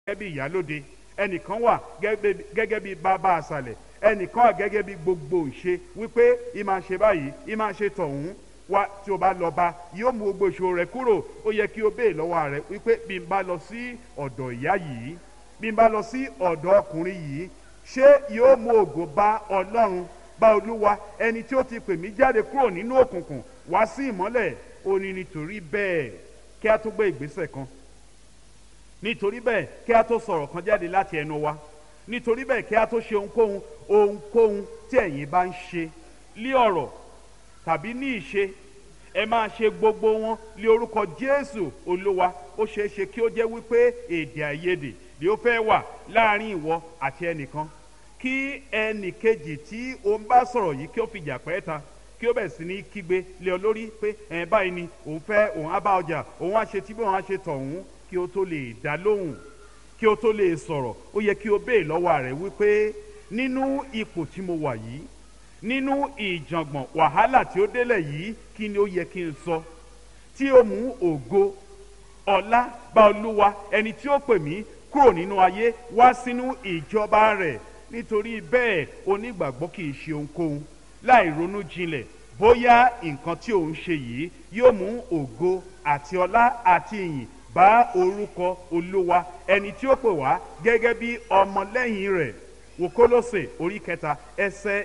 gẹ́gẹ́ bí ìyálóde, ẹnìkan wà gẹ́gẹ́ bí bàbá àṣàlẹ̀, ẹnìkan wà gẹ́gẹ́ bí gbogbo ìṣe wípé ìmáa ṣe báyìí ìmáa ṣe tọ̀hún wá. tí o bá lọ bá yóò mú gbogbo ìṣòro rẹ kúrò. ó yẹ kí o béè lọ́wọ́ rẹ wípé bí n bá lọ sí ọ̀dọ̀ ìyá yìí, bí n bá lọ sí ọ̀dọ̀ ọkùnrin yìí, ṣé yóò mú ògo bá Ọlọ́run, bá Olúwa, ẹni tí ó ti pè mí jáde kúrò nínú òkùnkùn wá sí ìmọ́lẹ̀. ó ní nítorí bẹ́ẹ̀ kí a tó gbé ìgbésẹ̀ kan, nítorí bẹ́ẹ̀ kí a tó sọ̀rọ̀ kan jáde láti ẹnu wa, nítorí bẹ́ẹ̀ kí a tó ṣe ohunkóhun tí ẹ̀yin bá ń ṣe lí ọ̀rọ̀ tàbí ní ìṣe, ẹ máa ṣe gbogbo wọn lé orúkọ Jésù Olúwa. ó ṣeé ṣe kí ó jẹ́ wípé èdè àìyedè ni ó fẹ́ wà láàrin ìwọ àti ẹnìkan, kí ẹnì kejì tí o ń bá sọ̀rọ̀ yìí kí ó fìjà pẹ́ ta, kí ó bẹ̀rẹ̀ sí ní kígbe lé ọ lórí pé báyìí ni òun fẹ́, òun á bá ọjà, òun á ṣe tí bí òun á ṣe tọ̀hún. kí o tó lè dá lóhùn, kí o tó lè sọ̀rọ̀, ó yẹ kí o béè lọ́wọ́ rẹ̀ wípé nínú ipò tí mo wà yìí, nínú ìjàngbọ̀n wàhálà tí ó délẹ̀ yìí, kí ni ó yẹ kí n sọ tí ó mú ògo ọlá bá Olúwa, ẹni tí ó pè mí kúrò nínú ayé wá sínú ìjọba rẹ̀. nítorí bẹ́ẹ̀ onígbàgbọ́ kì í ṣe ohunkóhun láì ronú jinlẹ̀ bóyá nǹkan tí òun ṣe yìí yóò mú ògo àti ọlá àti ìyìn bá orúkọ Olúwa, ẹni tí ó pè wá gẹ́gẹ́ bí ọmọlẹ́yìn rẹ̀. wò Kólósè orí 3 ẹsẹ̀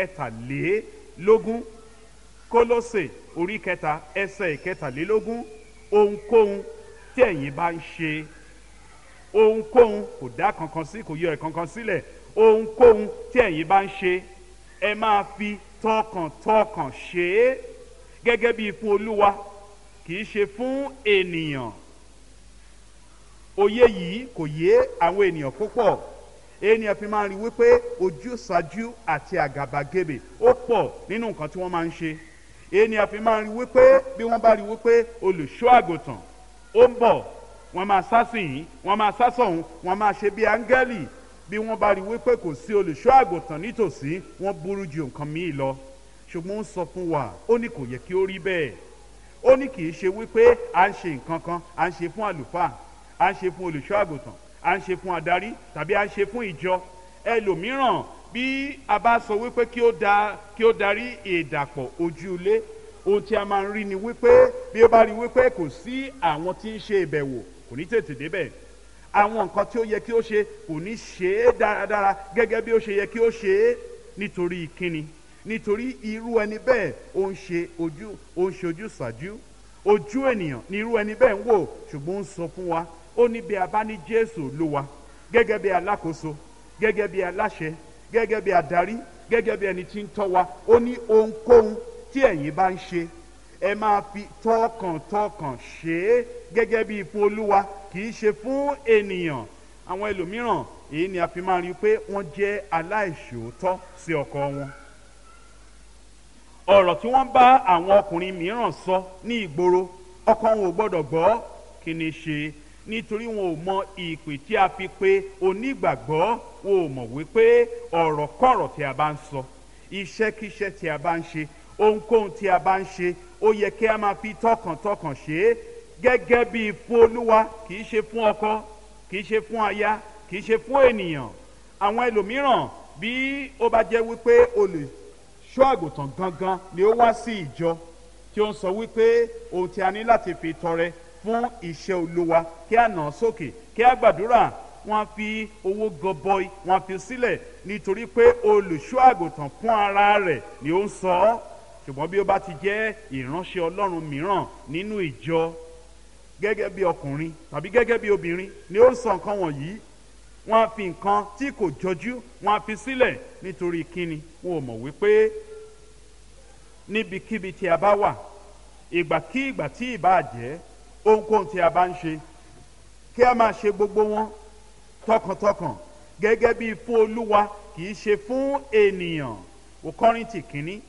13. Kólósè orí 3 ẹsẹ̀ 13. ohunkóhun tí ẹ̀yin bá ń ṣe, ohunkóhun, kò dá kankan sí, kò yọ ẹ̀kankan sílẹ̀, ohunkóhun tí ẹ̀yin bá ń ṣe, ẹ máa fi tọkàntọkàn ṣe é gẹ́gẹ́ bí fún Olúwa, kì í ṣe fún ènìyàn. òye yìí kò yé àwọn ènìyàn púpọ̀. ènìyàn fi máa ń rí wípé ojúsàájú àti àgàbàgebè ó pọ̀ nínú nǹkan tí wọ́n máa ń ṣe. ènìyàn fi máa ń rí wípé bí wọ́n bá rí wípé olùṣọ́ àgùntàn ó ń bọ̀, wọ́n máa sá sí yìí, wọ́n máa sá sọ̀hún, wọ́n máa ṣe bí áńgẹ́lì. bí wọ́n bá rí wípé kò sí olùṣọ́ àgùntàn nítòsí, wọ́n burú ju nǹkan míì lọ. ṣùgbọ́n ó ń sọ fún wa, ó ní kò yẹ kí ó rí bẹ́ẹ̀. ó ní kì í ṣe wípé à ń ṣe nǹkan kan, à ń ṣe fún àlùfáà, à ń ṣe fún olùṣọ́ àgùntàn, à ń ṣe fún adarí tàbí à ń ṣe fún ìjọ. ẹlòmíràn bí a bá sọ wípé kí ó darí ìdàpọ̀ ojúlé, ohun tí a máa ń rí ni wípé bí ó bá rí wípé kò sí àwọn tí ń ṣe ìbẹ̀wò, kò ní tètè débẹ̀. àwọn nǹkan tí ó yẹ kí ó ṣe kò ní ṣe é dáradára gẹ́gẹ́ bí ó ṣe yẹ kí ó ṣe é. nítorí kíni? nítorí irú ẹni bẹ́ẹ̀ ó ń ṣe ojúsàájú, ojú ènìyàn ni irú ẹni bẹ́ẹ̀ ń wò. ṣùgbọ́n ó ń sọ fún wa, ó ní bí a bá ní Jésù Olúwa gẹ́gẹ́ bí alákòóso, gẹ́gẹ́ bí aláṣẹ, gẹ́gẹ́ bí adarí, gẹ́gẹ́ bí ẹni tí ń tọ́ wa, ó ní ohunkóhun tí ẹ̀yin bá ń ṣe, ẹ máa fi tọkàntọkàn ṣe é gẹ́gẹ́ bí fún Olúwa, kì í ṣe fún ènìyàn. àwọn ẹlòmíràn èyí ni a fi máa rí pé wọ́n jẹ́ aláìṣòótọ́ sí ọkọ wọn. ọ̀rọ̀ tí wọ́n bá àwọn ọkùnrin mìíràn sọ ní ìgboro, ọkọ wọn ò gbọ́dọ̀ gbọ́. kí ni ṣe? nítorí wọn ò mọ ìpè tí a fi pe onígbàgbọ́. wọn ò mọ̀ wípé ọ̀rọ̀kọ̀rọ̀ tí a bá ń sọ, iṣẹ́kíṣẹ́ tí a bá ń ṣe, ohunkóhun tí a bá ń ṣe, ó yẹ kí a máa fi tọkàntọkàn ṣe é gẹ́gẹ́ bí fún Olúwa, kì í ṣe fún ọkọ, kì í ṣe fún aya, kì í ṣe fún ènìyàn. àwọn ẹlòmíràn bí ó bá jẹ́ wípé olùṣọ́ àgùntàn gangan ni ó wá sí ìjọ tí ó ń sọ wípé ohun tí a ní láti fi tọrẹ fún iṣẹ́ Olúwa, kí a nà sókè, kí a gbàdúrà, wọ́n á fi owó gọbọi wọ́n á fi sílẹ̀ nítorí pé olùṣọ́ àgùntàn fún ara rẹ̀ ni ó ń sọ ọ́. ṣùgbọ́n bí ó bá ti jẹ́ ìránṣẹ́ Ọlọ́run mìíràn nínú ìjọ, gẹ́gẹ́ bí ọkùnrin tàbí gẹ́gẹ́ bí obìnrin ni ó ń sọ nǹkan wọ̀nyí, wọ́n á fi nǹkan tí kò jọjú wọ́n á fi sílẹ̀. nítorí kíni? wọn ò mọ̀ wípé níbikíbi tí a bá wà, ìgbàkígbà tí ìbá jẹ́, ohunkóhun tí a bá ń ṣe, kí a máa ṣe gbogbo wọn tọkàntọkàn gẹ́gẹ́ bí fún Olúwa, kì í ṣe fún ènìyàn. wò Kọ́ríńtì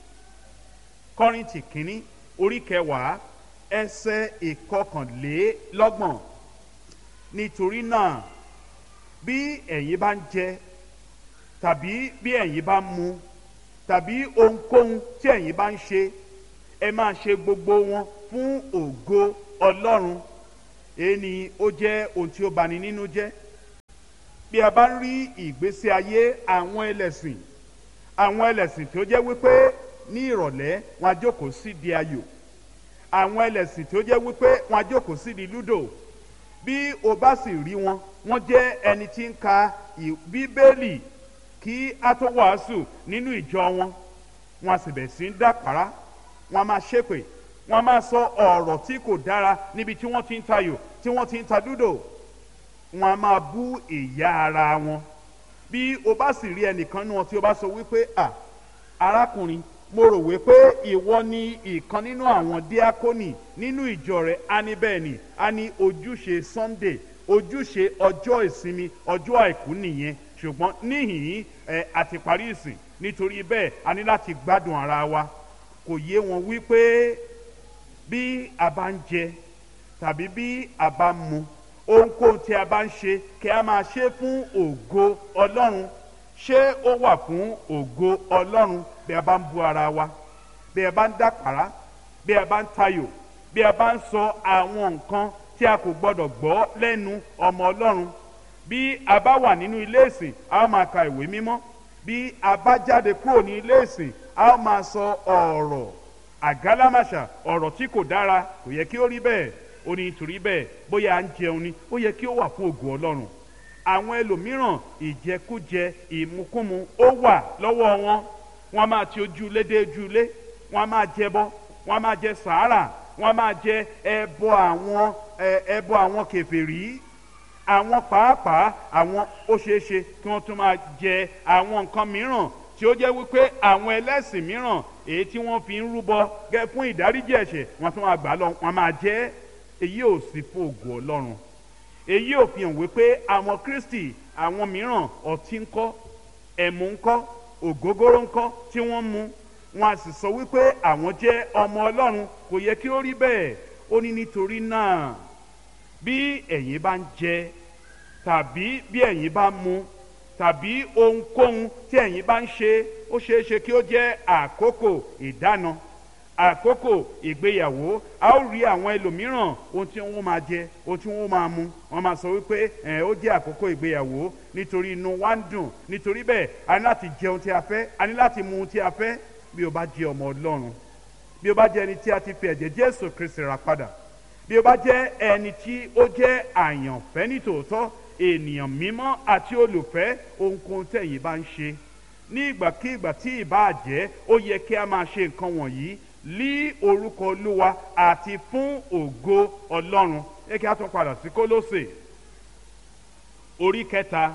kínní orí 10 ẹsẹ̀ 21. nítorí náà bí ẹ̀yin bá ń jẹ tàbí bí ẹ̀yin bá ń mu tàbí ohunkóhun tí ẹ̀yin bá ń ṣe, ẹ máa ṣe gbogbo wọn fún ògo Ọlọ́run. èyí ni ó jẹ́ ohun tí ó bani nínú jẹ́ bí a bá ń rí ìgbésí ayé àwọn ẹlẹ́sìn tó jẹ́ wípé ní ìrọ̀lẹ́ wọn á jókòó sídìí ayò, àwọn ẹlẹ́sìn tó jẹ́ wípé wọn á jókòó sídìí lúdò. Bí o bá sì rí wọn, wọ́n jẹ́ ẹni tí ń ka bíbélì kí á tó wàásù nínú ìjọ wọn. Wọ́n á sì bẹ̀ sí ń dàpárá, wọ́n á máa ṣépè, wọ́n á máa sọ ọ̀rọ̀ tí kò dára níbi tí wọ́n ti ń tayò, tí wọ́n ti ń ta lúdò. Wọ́n á máa bú ìyá ara wọn. Bí o bá sì rí ẹnìkan nínú wọn tí o bá sọ wípé arákùnrin, mo rò wípé ìwọ ni ìkan nínú àwọn díákónì nínú ìjọ rẹ, á ní bẹ́ẹ̀ ni, á ní ojúṣe Sunday, ojúṣe ọjọ́ ìsinmi, ọjọ́ àìkú nìyẹn, ṣùgbọ́n níhìn-ín àti parí ìsìn, nítorí bẹ́ẹ̀ a ní láti gbádùn ara wa. Kò yé wọn wípé bí a bá ń jẹ tàbí bí a bá ń mu, ohunkóhun tí a bá ń ṣe kí a máa ṣe fún ògo Ọlọ́run. Ṣé ó wà fún ògo Ọlọ́run bí a bá ń bú ara wa, bí a bá ń dàpárá, bí a bá ń tayò, bí a bá ń sọ àwọn nǹkan tí a kò gbọdọ̀ gbọ́ lẹ́nu ọmọ Ọlọ́run? Bí a bá wà nínú ilé ìsìn, a ó máa ka ìwé mímọ́. Bí a bá jáde kúrò ní ilé ìsìn, a ó máa sọ ọ̀rọ̀ àgálámàṣà, ọ̀rọ̀ tí kò dára. Kò yẹ kí ó rí bẹ́ẹ̀. Ó ní nítorí bẹ́ẹ̀, bóyá à ń jẹun ni, ó yẹ kí ó wà fún ògo Ọlọ́run. Àwọn ẹlòmíràn ìjẹkújẹ, ìmukúmu ó wà lọ́wọ́ wọn. Wọ́n máa ti ojúlé dé ojúlé, wọ́n máa jẹbọ, wọ́n máa jẹ sàárà, wọ́n máa jẹ ẹbọ àwọn kèfèrí. Àwọn pàápàá àwọn ó ṣeéṣe kí wọ́n tún máa jẹ àwọn nǹkan mìíràn tí ó jẹ́ wípé àwọn ẹlẹ́sìn mìíràn èyí tí wọ́n fi ń rúbọ gẹ́ fún ìdáríjì ẹ̀ṣẹ̀, wọ́n tún máa gbà lọ, wọ́n máa jẹ. Èyí ò sí fún ògo Ọlọ́run. Èyí ò fi hàn wípé àwọn Kristi, àwọn mìíràn ọtí ńkọ́, ẹmu ńkọ́, ògógóró ńkọ́ tí wọ́n mu, wọn a sì sọ wípé àwọn jẹ́ ọmọ Ọlọ́run. Kò yẹ kí ó rí bẹ́ẹ̀. Ó ní nítorí náà, bí ẹ̀yin bá ń jẹ tàbí bí ẹ̀yin bá ń mu tàbí ohunkóhun tí ẹ̀yin bá ń ṣe, ó ṣeéṣe kí ó jẹ́ àkókò ìdáná, àkókò ìgbéyàwó. A ó rí àwọn ẹlòmíràn, ohun tí wọ́n máa jẹ, ohun tí wọ́n máa mu, wọ́n máa sọ wípé ó jẹ́ àkókò ìgbéyàwó nítorí inú wa ń dùn. Nítorí bẹ́ẹ̀ a ní láti jẹ ohun tí a fẹ́, a ní láti mu ohun tí a fẹ́. Bí o bá jẹ́ ọmọ Ọlọ́run, bí o bá jẹ́ ẹni tí a ti fi ẹ̀jẹ̀ Jésù Kristi rà padà, bí o bá jẹ́ ẹni tí ó jẹ́ àyànfẹ́ nítòótọ́, ènìyàn mímọ́ àti olùfẹ́, ohunkóhun tẹ̀yin bá ń ṣe ní ìgbàkígbà tí ìbá jẹ́, ó yẹ kí a máa ṣe nǹkan wọ̀nyí lí orúkọ Olúwa àti fún ògo Ọlọ́run. Ẹ kí a tún padà sí Kólósè orí kẹta,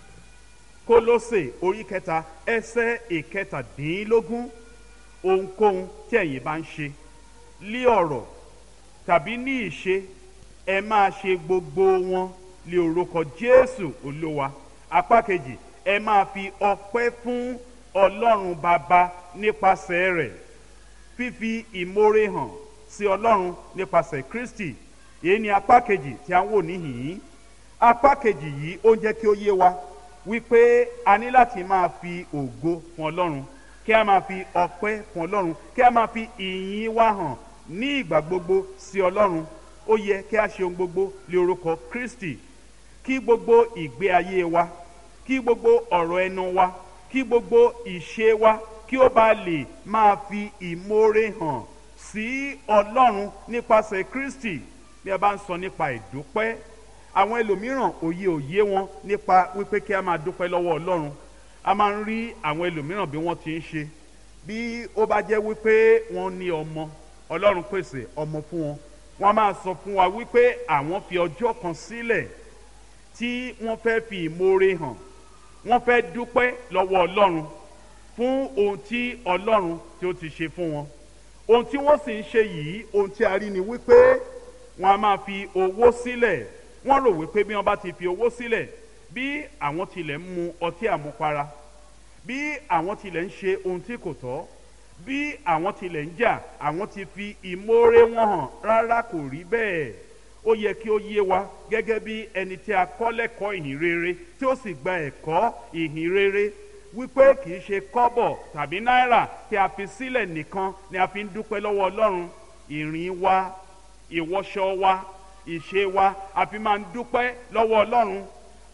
Kólósè orí kẹta ẹsẹ̀ ìkẹtàdínlógún. Ohunkóhun tí ẹ̀yin bá ń ṣe lí ọ̀rọ̀ tàbí ní ìṣe, ẹ máa ṣe gbogbo wọn lí orúkọ Jésù Olúwa. Apá kejì, ẹ máa fi ọpẹ́ fún Ọlọ́run Baba nípasẹ̀ rẹ̀, fífi ìmoore hàn sí Ọlọ́run nípasẹ̀ Kristi. Èyí ni apá kejì tí a ń wò níhìn-ín. Apá kejì yìí ó ń jẹ́ kí ó yé wa wípé a ní láti máa fi ògo fún Ọlọ́run, kí a máa fi ọpẹ́ fún Ọlọ́run, kí a máa fi ìyìn wa hàn ní ìgbà gbogbo sí Ọlọ́run. Ó yẹ kí a ṣe ohun gbogbo lé orúkọ Kristi. Kí gbogbo ìgbé ayé wa, kí gbogbo ọ̀rọ̀ ẹnu wa, kí gbogbo ìṣe wa, kí ó bá lè máa fi ìmoore hàn sí Ọlọ́run nípasẹ̀ Kristi. Bí a bá ń sọ nípa ìdúpẹ́, àwọn ẹlòmíràn òye wọn nípa wípé kí a máa dúpẹ́ lọ́wọ́ Ọlọ́run. A máa ń rí àwọn ẹlòmíràn bí wọ́n ti ń ṣe. Bí ó bá jẹ́ wípé wọ́n ní ọmọ, Ọlọ́run pèsè ọmọ fún wọn, wọ́n máa sọ fún wa wípé àwọn fi ọjọ́ kan sílẹ̀ tí wọ́n fẹ́ fi ìmoore hàn, wọ́n fẹ́ dúpẹ́ lọ́wọ́ Ọlọ́run fún ohun tí Ọlọ́run tí ó ti ṣe fún wọn. Ohun tí wọ́n sì ń ṣe yìí, ohun tí a rí ni wípé wọ́n á máa fi owó sílẹ̀. Wọ́n rò wípé bí wọ́n bá ti fi owó sílẹ̀, bí àwọn tilẹ̀ ń mu ọtí àmupara, bí àwọn tilẹ̀ ń ṣe ohun tí kò tọ́, bí àwọn tilẹ̀ ń jà, àwọn ti fi ìmoore wọn hàn. Rárá, kò rí bẹ́ẹ̀. Ó yẹ kí ó yé wa gẹ́gẹ́ bí ẹni tí a kọ́ lẹ́kọ̀ọ́ ìhìn rere tí ó sì gba ẹ̀kọ́ ìhìn rere wípé kì í ṣe kọ́bọ̀ tàbí náírà tí a fi sílẹ̀ nìkan ni a fi ń dúpẹ́ lọ́wọ́ Ọlọ́run. Ìrìn wa, ìwọṣọ wa, ìṣe wa, a fi máa ń dúpẹ́ lọ́wọ́ Ọlọ́run.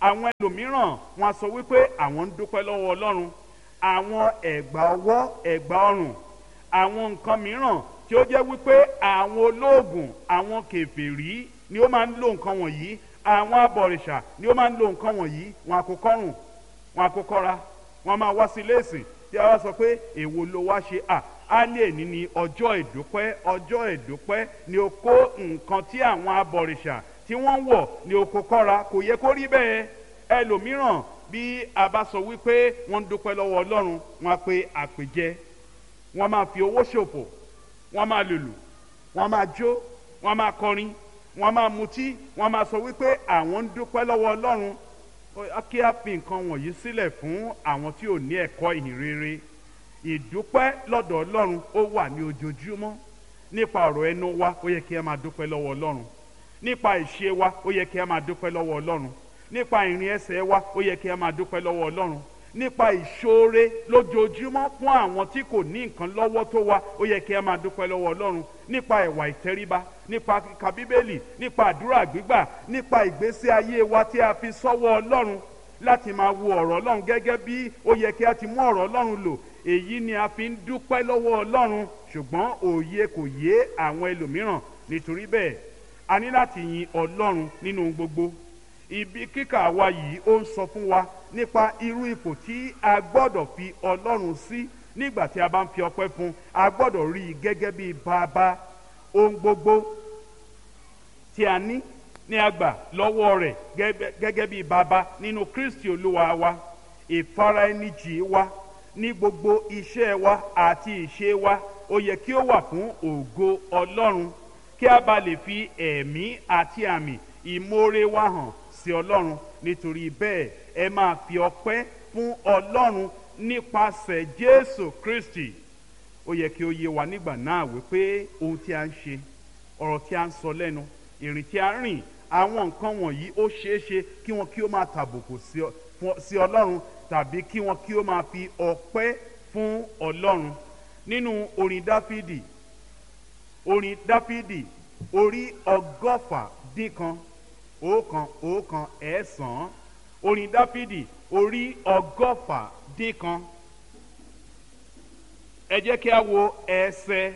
àwọn ẹlòmíràn wọn á sọ wípé àwọn ń dúpẹ́ lọ́wọ́ Ọlọ́run, àwọn ẹ̀gbà ọwọ́, ẹ̀gbà ọrùn, àwọn nǹkan mìíràn tí ó jẹ́ wípé àwọn olóògùn, àwọn kèfèrí ni ó máa ń lo nǹkan wọ̀nyí, àwọn abọ̀rìṣà ni ó máa ń lo nǹkan wọ̀nyí, wọn á kó kọ́rùn, wọn á kó kọ́ra, wọn máa wá sí ilé ìsìn tí a wá sọ pé èwo ló wá ṣe á ní èní ní ọjọ́ ìdúpẹ́, ọjọ́ ìdúpẹ́ ni o kó nǹkan tí àwọn abọ̀rìṣà tí wọ́n wọ̀ ni o kó kọ́ra. Kò yẹ kó rí bẹ́ẹ̀. Ẹlòmíràn bí a bá sọ wípé wọ́n ń dúpẹ́ lọ́wọ́ Ọlọ́run, wọ́n á pe àpèjẹ, wọ́n máa fi owó ṣòfò, wọ́n máa lùlù, wọ́n máa jó, wọ́n máa kọrin, wọ́n máa mutí, wọ́n máa sọ wípé àwọn ń dúpẹ́ lọ́wọ́ Ọlọ́run. Kí a fi nǹkan wọ̀nyí sílẹ̀ fún àwọn tí ò ní ẹ̀kọ́ ìhìn rere. Ìdúpẹ́ lọ́dọ̀ Ọlọ́run ó wà ní ojoojúmọ́. Nípa ọ̀rọ̀ ẹnu wa ó yẹ kí a máa dúpẹ́ lọ́wọ́ Ọlọ́run. Nípa ìṣe wa ó yẹ kí a máa dúpẹ́ lọ́wọ́ Ọlọ́run. Nípa ìrìn ẹsẹ̀ wa ó yẹ kí a máa dúpẹ́ lọ́wọ́ Ọlọ́run. Nípa ìṣoore lójoojúmọ́ fún àwọn tí kò ní nǹkan lọ́wọ́ tó wa ó yẹ kí a máa dúpẹ́ lọ́wọ́ Ọlọ́run. Nípa ìwà ìtẹríba, nípa kíka Bíbélì, nípa àdúrà gbígbà, nípa ìgbésí ayé wa tí a fi sọ́wọ́ Ọlọ́run láti máa wo ọ̀rọ̀ Ọlọ́run gẹ́gẹ́ bí ó yẹ kí a ti mú ọ̀rọ̀ Ọlọ́run lò. Èyí ni a fi ń dúpẹ́ lọ́wọ́ Ọlọ́run. Ṣùgbọ́n òye kò yé àwọn ẹlòmíràn. Nítorí bẹ́ẹ̀ a ní láti yin Ọlọ́run nínú gbogbo. Ibi kíkà wa yìí ó ń sọ fún wa nípa irú ipò tí a gbọ́dọ̀ fi Ọlọ́run sí nígbà tí a bá ń fi ọpẹ́ fún. A gbọ́dọ̀ rí i gẹ́gẹ́ bí bàbá. Ohun gbogbo tí a ní a gbà lọ́wọ́ rẹ̀ gẹ́gẹ́ bí bàbá nínú Kristi Olúwa wa. Ìfaraẹnijì wa ní gbogbo iṣẹ́ wa àti ìṣe wa ó yẹ kí ó wà fún ògo Ọlọ́run, kí a bá lè fi ẹ̀mí àti àmì ìmoore wa hàn sí Ọlọ́run. Nítorí bẹ́ẹ̀ ẹ máa fi ọpẹ́ fún Ọlọ́run nípasẹ̀ Jésù Kristi. Ó yẹ kí ó yé wa nígbà náà wípé ohun tí a ń ṣe, ọ̀rọ̀ tí a ń sọ lẹ́nu, ìrìn tí a ń rìn, àwọn nǹkan wọ̀nyí ó ṣeé ṣe kí wọn kí ó máa tàbùkù sí Ọlọ́run, tàbí kí wọn kí ó máa fi ọpẹ́ fún Ọlọ́run. Nínú orin Dáfídì orí 119 ọ̀kan ẹ̀sán. Orin Dáfídì orí 119. Ẹ jẹ́ kí a wo ẹsẹ̀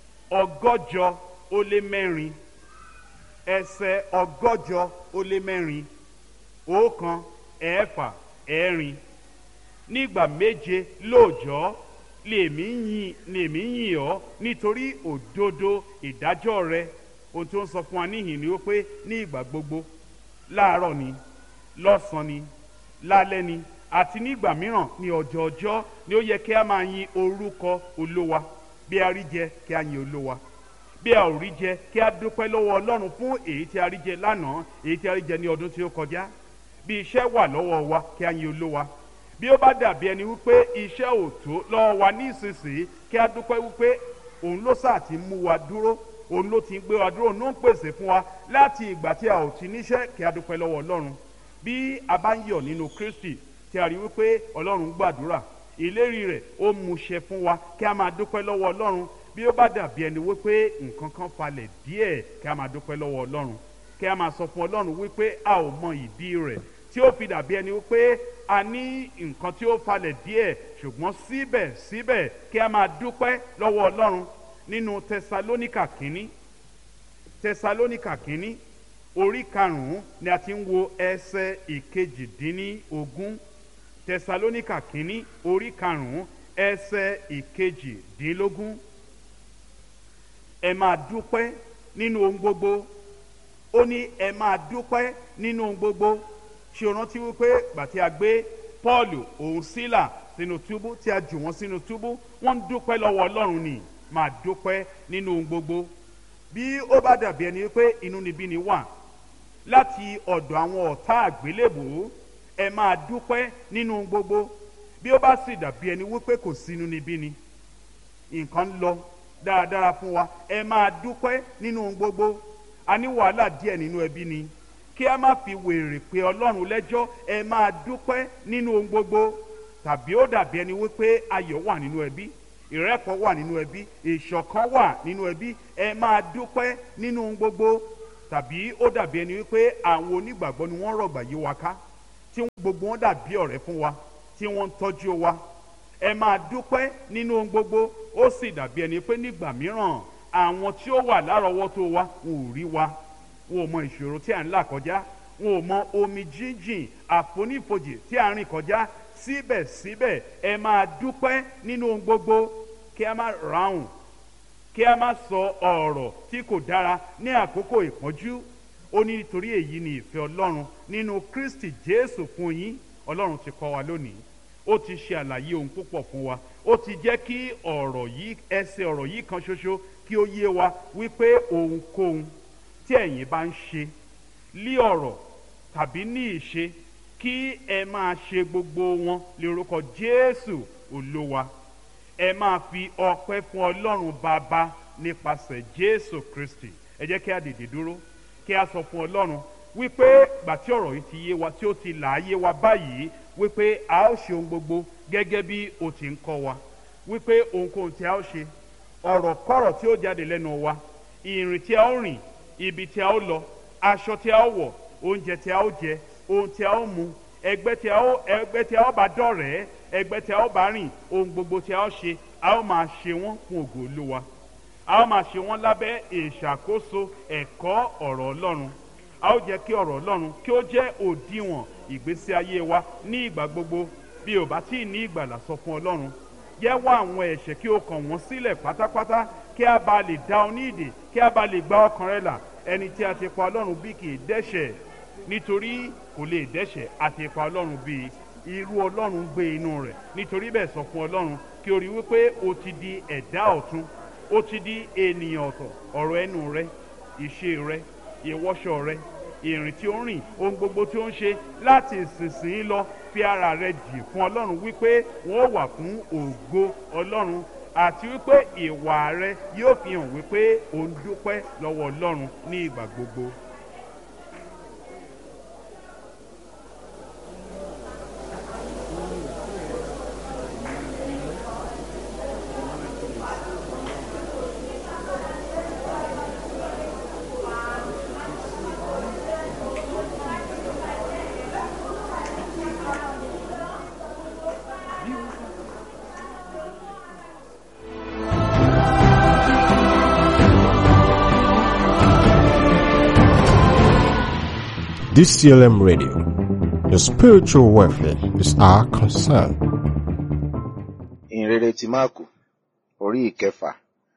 164. Ẹsẹ̀ 164. 1 ẹ̀fà ẹ̀rin. Nígbà méje lóòjọ́ lèmi yìn ọ́ nítorí òdodo ìdájọ́ rẹ. Ohun tó ń sọ fún wa níhìn ni ó pé ní ìgbà gbogbo, láàárọ̀ ni, lọ́sàn-án ni, lálẹ́ ni, àti nígbà mìíràn ní ọjọọjọ́ ni ó yẹ kí a máa yin orúkọ Olúwa. Bí a rí jẹ kí a yin Olúwa, bí a ò rí jẹ kí a dúpẹ́ lọ́wọ́ Ọlọ́run fún èyí tí a rí jẹ lánàá, èyí tí a rí jẹ ní ọdún tí ó kọjá. Bí iṣẹ́ wà lọ́wọ́ wa kí a yin Olúwa. Bí ó bá dàbí ẹni wípé iṣẹ́ ò tó lọ́wọ́ wa ní ìsinsìnyí, kí a dúpẹ́ wípé òun ló sáà ti mú wa dúró, òun ló ti ń gbé wa dúró, òun ló ń pèsè fún wa láti ìgbà tí a ò ti níṣẹ́. Kí a dúpẹ́ lọ́wọ́ Ọlọ́run. Bí a bá ń yọ̀ nínú Kristi tí a rí wípé Ọlọ́run gbàdúrà, ìlérí rẹ̀ ó múṣẹ fún wa, kí a máa dúpẹ́ lọ́wọ́ Ọlọ́run. Bí ó bá dàbí ẹni wípé nǹkan kan falẹ̀ díẹ̀, kí a máa dúpẹ́ lọ́wọ́ Ọlọ́run. Kí a máa sọ fún Ọlọ́run wípé a ò mọ ìdí rẹ̀ tí ó fi dàbí ẹni wípé a ní nǹkan tí ó falẹ̀ díẹ̀, ṣùgbọ́n síbẹ̀síbẹ̀ kí a máa dúpẹ́ lọ́wọ́ Ọlọ́run. Nínú Tẹsalóníkà kínní orí 5 ni a ti ń wo ẹsẹ̀ 18. Tẹsalóníkà kínní orí 5 ẹsẹ̀ 18. Ẹ máa dúpẹ́ nínú ohun gbogbo. Ó ní ẹ máa dúpẹ́ nínú ohun gbogbo. Ṣé o rántí wípé gbà tí a gbé Pọ́ọ̀lù òun Sílà sínú túbú, tí a jù wọ́n sínú túbú, wọ́n ń dúpẹ́ lọ́wọ́ Ọlọ́run ni. Máa dúpẹ́ nínú ohun gbogbo. Bí ó bá dàbí ẹni wípé inúnibíni wà láti ọ̀dọ̀ àwọn ọ̀tá àgbélébùú, ẹ máa dúpẹ́ nínú ohun gbogbo. Bí ó bá sì dàbí ẹni wípé kò sí inúnibíni, nǹkan ń lọ dáradára fún wa, ẹ máa dúpẹ́ nínú ohun gbogbo. A ní wàhálà díẹ̀ nínú ẹbí ni, kí a má fi wèrè pé Ọlọ́run lẹ́jọ́. Ẹ máa dúpẹ́ nínú ohun gbogbo. Tàbí ó dàbí ẹni wípé ayọ̀ wà nínú ẹbí, ìrẹ́pọ̀ wà nínú ẹbí, ìṣọ̀kan wà nínú ẹbí, ẹ máa dúpẹ́ nínú ohun gbogbo. Tàbí ó dàbí ẹni wípé àwọn onígbàgbọ́ ni wọ́n rọ̀gbà yí wa ká, tí gbogbo wọn dàbí ọ̀rẹ́ fún wa tí wọ́n ń tọ́jú wa. Ẹ máa dúpẹ́ nínú ohun gbogbo. Ó sì dàbí ẹni pé nígbà mìíràn àwọn tí ó wà lárọ̀ọ́wọ́tó wa wọn ò rí wa, wọn ò mọ ìṣòro tí à ń là kọjá, wọn ò mọ omi jíjìn àfonífojì tí à ń rìn kọjá. Síbẹ̀síbẹ̀ ẹ máa dúpẹ́ nínú ohun gbogbo. Kí a má ráhùn, kí a má sọ ọ̀rọ̀ tí kò dára ní àkókò ìpọ́njú. Ó ní nítorí èyí ni ìfẹ́ Ọlọ́run nínú Kristi Jésù fún yín. Ọlọ́run ti kọ́ wa lónìí, ó ti ṣe àlàyé ohun púpọ̀ fún wa. Ó ti jẹ́ kí ọ̀rọ̀ yìí, ẹsẹ̀ ọ̀rọ̀ yìí kan ṣoṣo kí ó yé wa wípé ohunkóhun tí ẹ̀yin bá ń ṣe lí ọ̀rọ̀ tàbí ní ìṣe, kí ẹ máa ṣe gbogbo wọn lórúkọ Jésù Olúwa. Ẹ máa fi ọpẹ́ fún Ọlọ́run Baba nípasẹ̀ Jésù Kristi. Ẹ jẹ́ kí a dìde dúró, kí a sọ fún Ọlọ́run wípé gbà tí ọ̀rọ̀ yìí ti yé wa, tí ó ti là á yé wa báyìí, wípé a ó ṣe ohun gbogbo gẹ́gẹ́ bí o ti ń kọ́ wa. Wípé ohunkóhun tí a ó ṣe, ọ̀rọ̀ kọ́rọ̀ tí ó jáde lẹ́nu wa, ìrìn tí a ó rìn, ibi tí a ó lọ, aṣọ tí a ó wọ̀, oúnjẹ tí a ó jẹ, ohun tí a ó mu, ẹgbẹ́ tí a ó bá dọ̀rẹ́, ẹgbẹ́ tí a ó bá rìn, ohun gbogbo tí a ó ṣe, a ó máa ṣe wọ́n fún ògo Olúwa. A ó máa ṣe wọ́n lábẹ́ ìṣàkóso ẹ̀kọ́ ọ̀rọ̀ Ọlọ́run. A ó jẹ́ kí ọ̀rọ̀ Ọlọ́run kí ó jẹ́ òdiwọ̀n ìgbésí ayé wa ní ìgbà gbogbo. Bí o bá tí ì ní ìgbàlà, sọ fún Ọlọ́run. Jẹ́wọ́ àwọn ẹ̀ṣẹ̀ kí o kàn wọ́n sílẹ̀ pátápátá, kí a bá lè dá ọ ní ìdè, kí a bá lè gba ọkàn rẹ là. Ẹni tí a ti pa Ọlọ́run bí kì í dẹ́ṣẹ̀, nítorí kò lè dẹ́ṣẹ̀. A ti pa Ọlọ́run bí, irú Ọlọ́run gbé inú rẹ̀. Nítorí bẹ́ẹ̀ sọ fún Ọlọ́run kí o rí wípé o ti di ẹ̀dá ọ̀tun, o ti di ènìyàn ọ̀tọ̀. Ọ̀rọ̀ ẹnu rẹ, ìṣe rẹ, ìwọṣọ rẹ, ìrìn tí ó ń rìn, ohun gbogbo tí ó ń ṣe, láti ìsinsìnyí lọ fi ara rẹ jì fún Ọlọ́run wípé wọ́n wà fún ògo Ọlọ́run, àti wípé ìwà rẹ yóò fi hàn wípé o ń dúpẹ́ lọ́wọ́ Ọlọ́run ní ìgbà gbogbo. DCLM Radio. Your spiritual welfare is our concern. Ìhìnrere ti Máàkù, orí ìkẹfà.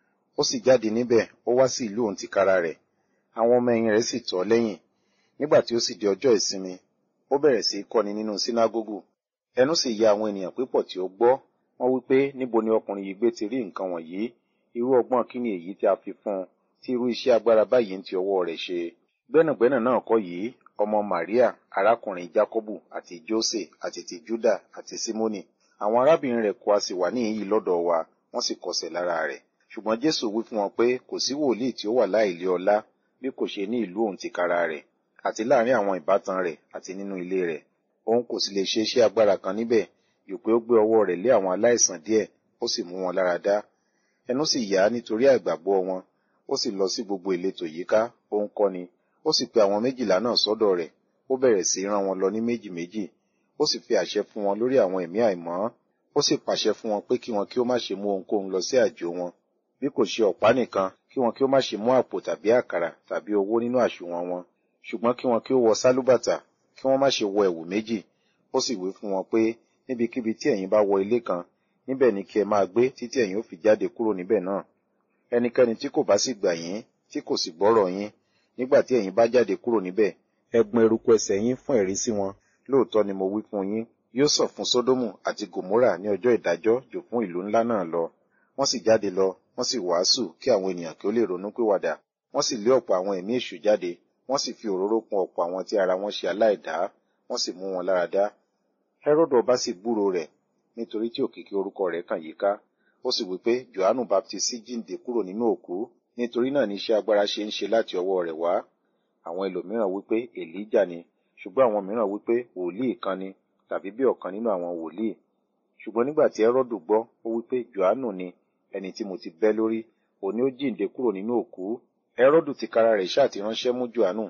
Ó sì jáde níbẹ̀, ó wá sí ìlú òun tìkára rẹ̀. Àwọn ọmọ ẹ̀yìn rẹ̀ sì tọ̀ ọ́ lẹ́yìn. Nígbà tí ó sì di ọjọ́ ìsinmi, ó bẹ̀rẹ̀ sí í kọ́ni nínú sínágógù. Ẹnu sì ya àwọn ènìyàn púpọ̀ tí ó gbọ́. Wọ́n wí pé, níbo ni ọkùnrin yìí gbé ti rí nǹkan wọ̀nyí? Irú ọgbọ́n kí ni èyí tí a fi fún un, tí irú iṣẹ́ agbára báyìí ń ti ọwọ́ rẹ̀ ṣe? Gbẹ́nàgbẹ́nà náà kọ́ yìí, ọmọ Màríà, arákùnrin Jákọ́bù àti Jósè àti ti Júdà àti Símónì. Àwọn arábìnrin rẹ̀ kò a sì wà níhìn-ín lọ́dọ̀ wa, wọ́n sì kọsẹ̀ lára rẹ̀. Ṣùgbọ́n Jésù wí fún wọn pé kò sí wòlíì tí ó wà láìlé ọlá bí kò ṣe ní ìlú òun tìkára rẹ̀, àti láàrin àwọn ìbátan rẹ̀ àti nínú ilé rẹ̀. Òun kò sì lè ṣe iṣẹ́ agbára kan níbẹ̀, jù pé ó gbé ọwọ́ rẹ̀ lé àwọn aláìsàn díẹ̀, ó sì mú wọn lára dá. Ẹnu sì yà á nítorí àìgbàgbọ́ wọn. Ó sì lọ sí gbogbo ìletò yíká, ó ń kọ́ni. Ó sì pe àwọn 12 náà sọ́dọ̀ rẹ̀, ó bẹ̀rẹ̀ sí rán wọn lọ ní méjì méjì. Ó sì fi àṣẹ fún wọn lórí àwọn ẹ̀mí àìmọ́. Ó sì pàṣẹ fún wọn pé kí wọn kí ó má ṣe mú ohunkóhun lọ sí àjò wọn, bí kò ṣe ọ̀pá nìkan, kí wọn kí ó má ṣe mú àpò tàbí àkàrà tàbí owó nínú àsùnwọ̀n wọn, ṣùgbọ́n kí wọn kí ó wọ sálúbàtà, kí wọ́n má ṣe wọ ẹ̀wù méjì. Ó sì wí fún wọn pé, níbikíbi tí ẹ̀yin bá wọ ilé kan, níbẹ̀ ni kí ẹ máa gbé títí ẹ̀yin ó fi jáde kúrò níbẹ̀ náà. Ẹnikẹ́ni tí kò bá sì gbà yín, tí kò sì gbọ́rọ̀ yín, nígbà tí ẹ̀yin bá jáde kúrò níbẹ̀, ẹ gbọn eruku ẹsẹ̀ yín fún ẹ̀rí sí wọn. Lóòótọ́ ni mo wí fún yín, yóò sàn fún Sódómù àti Gòmórà ní ọjọ́ ìdájọ́ jù fún ìlú ńlá náà lọ. Wọ́n sì jáde lọ, wọ́n sì wàásù kí àwọn ènìyàn kí ó lè ronú pìwàdà. Wọ́n sì lé ọ̀pọ̀ àwọn ẹ̀mí èṣù jáde, wọ́n sì fi òróró kún ọ̀pọ̀ àwọn tí ara wọn ṣe aláìdá, wọ́n sì mú wọn lára dá. Hẹ́rọ́dù ọba sì gbúròó rẹ̀, nítorí tí òkìkí orúkọ rẹ̀ kàn yíká. Ó sì wí pé Jòhánù Baptisti jíǹde kúrò nínú òkú, nítorí náà ni iṣẹ́ agbára ṣe ń ṣe láti ọwọ́ rẹ̀ wá. Àwọn ẹlòmíràn wí pé Èlíjà ni, ṣùgbọ́n àwọn mìíràn wí pé wòlíì kan ni, tàbí bí ọ̀kan nínú àwọn wòlíì. Ṣùgbọ́n nígbà tí Hẹ́rọ́dù gbọ́, ó wí pé Jòhánù ni, ẹni tí mo ti bẹ́ lórí, òní ó jíǹde kúrò nínú òkú. Hẹ́rọ́dù tìkára rẹ̀ ṣáà ti ránṣẹ́ mú Jòhánù, ó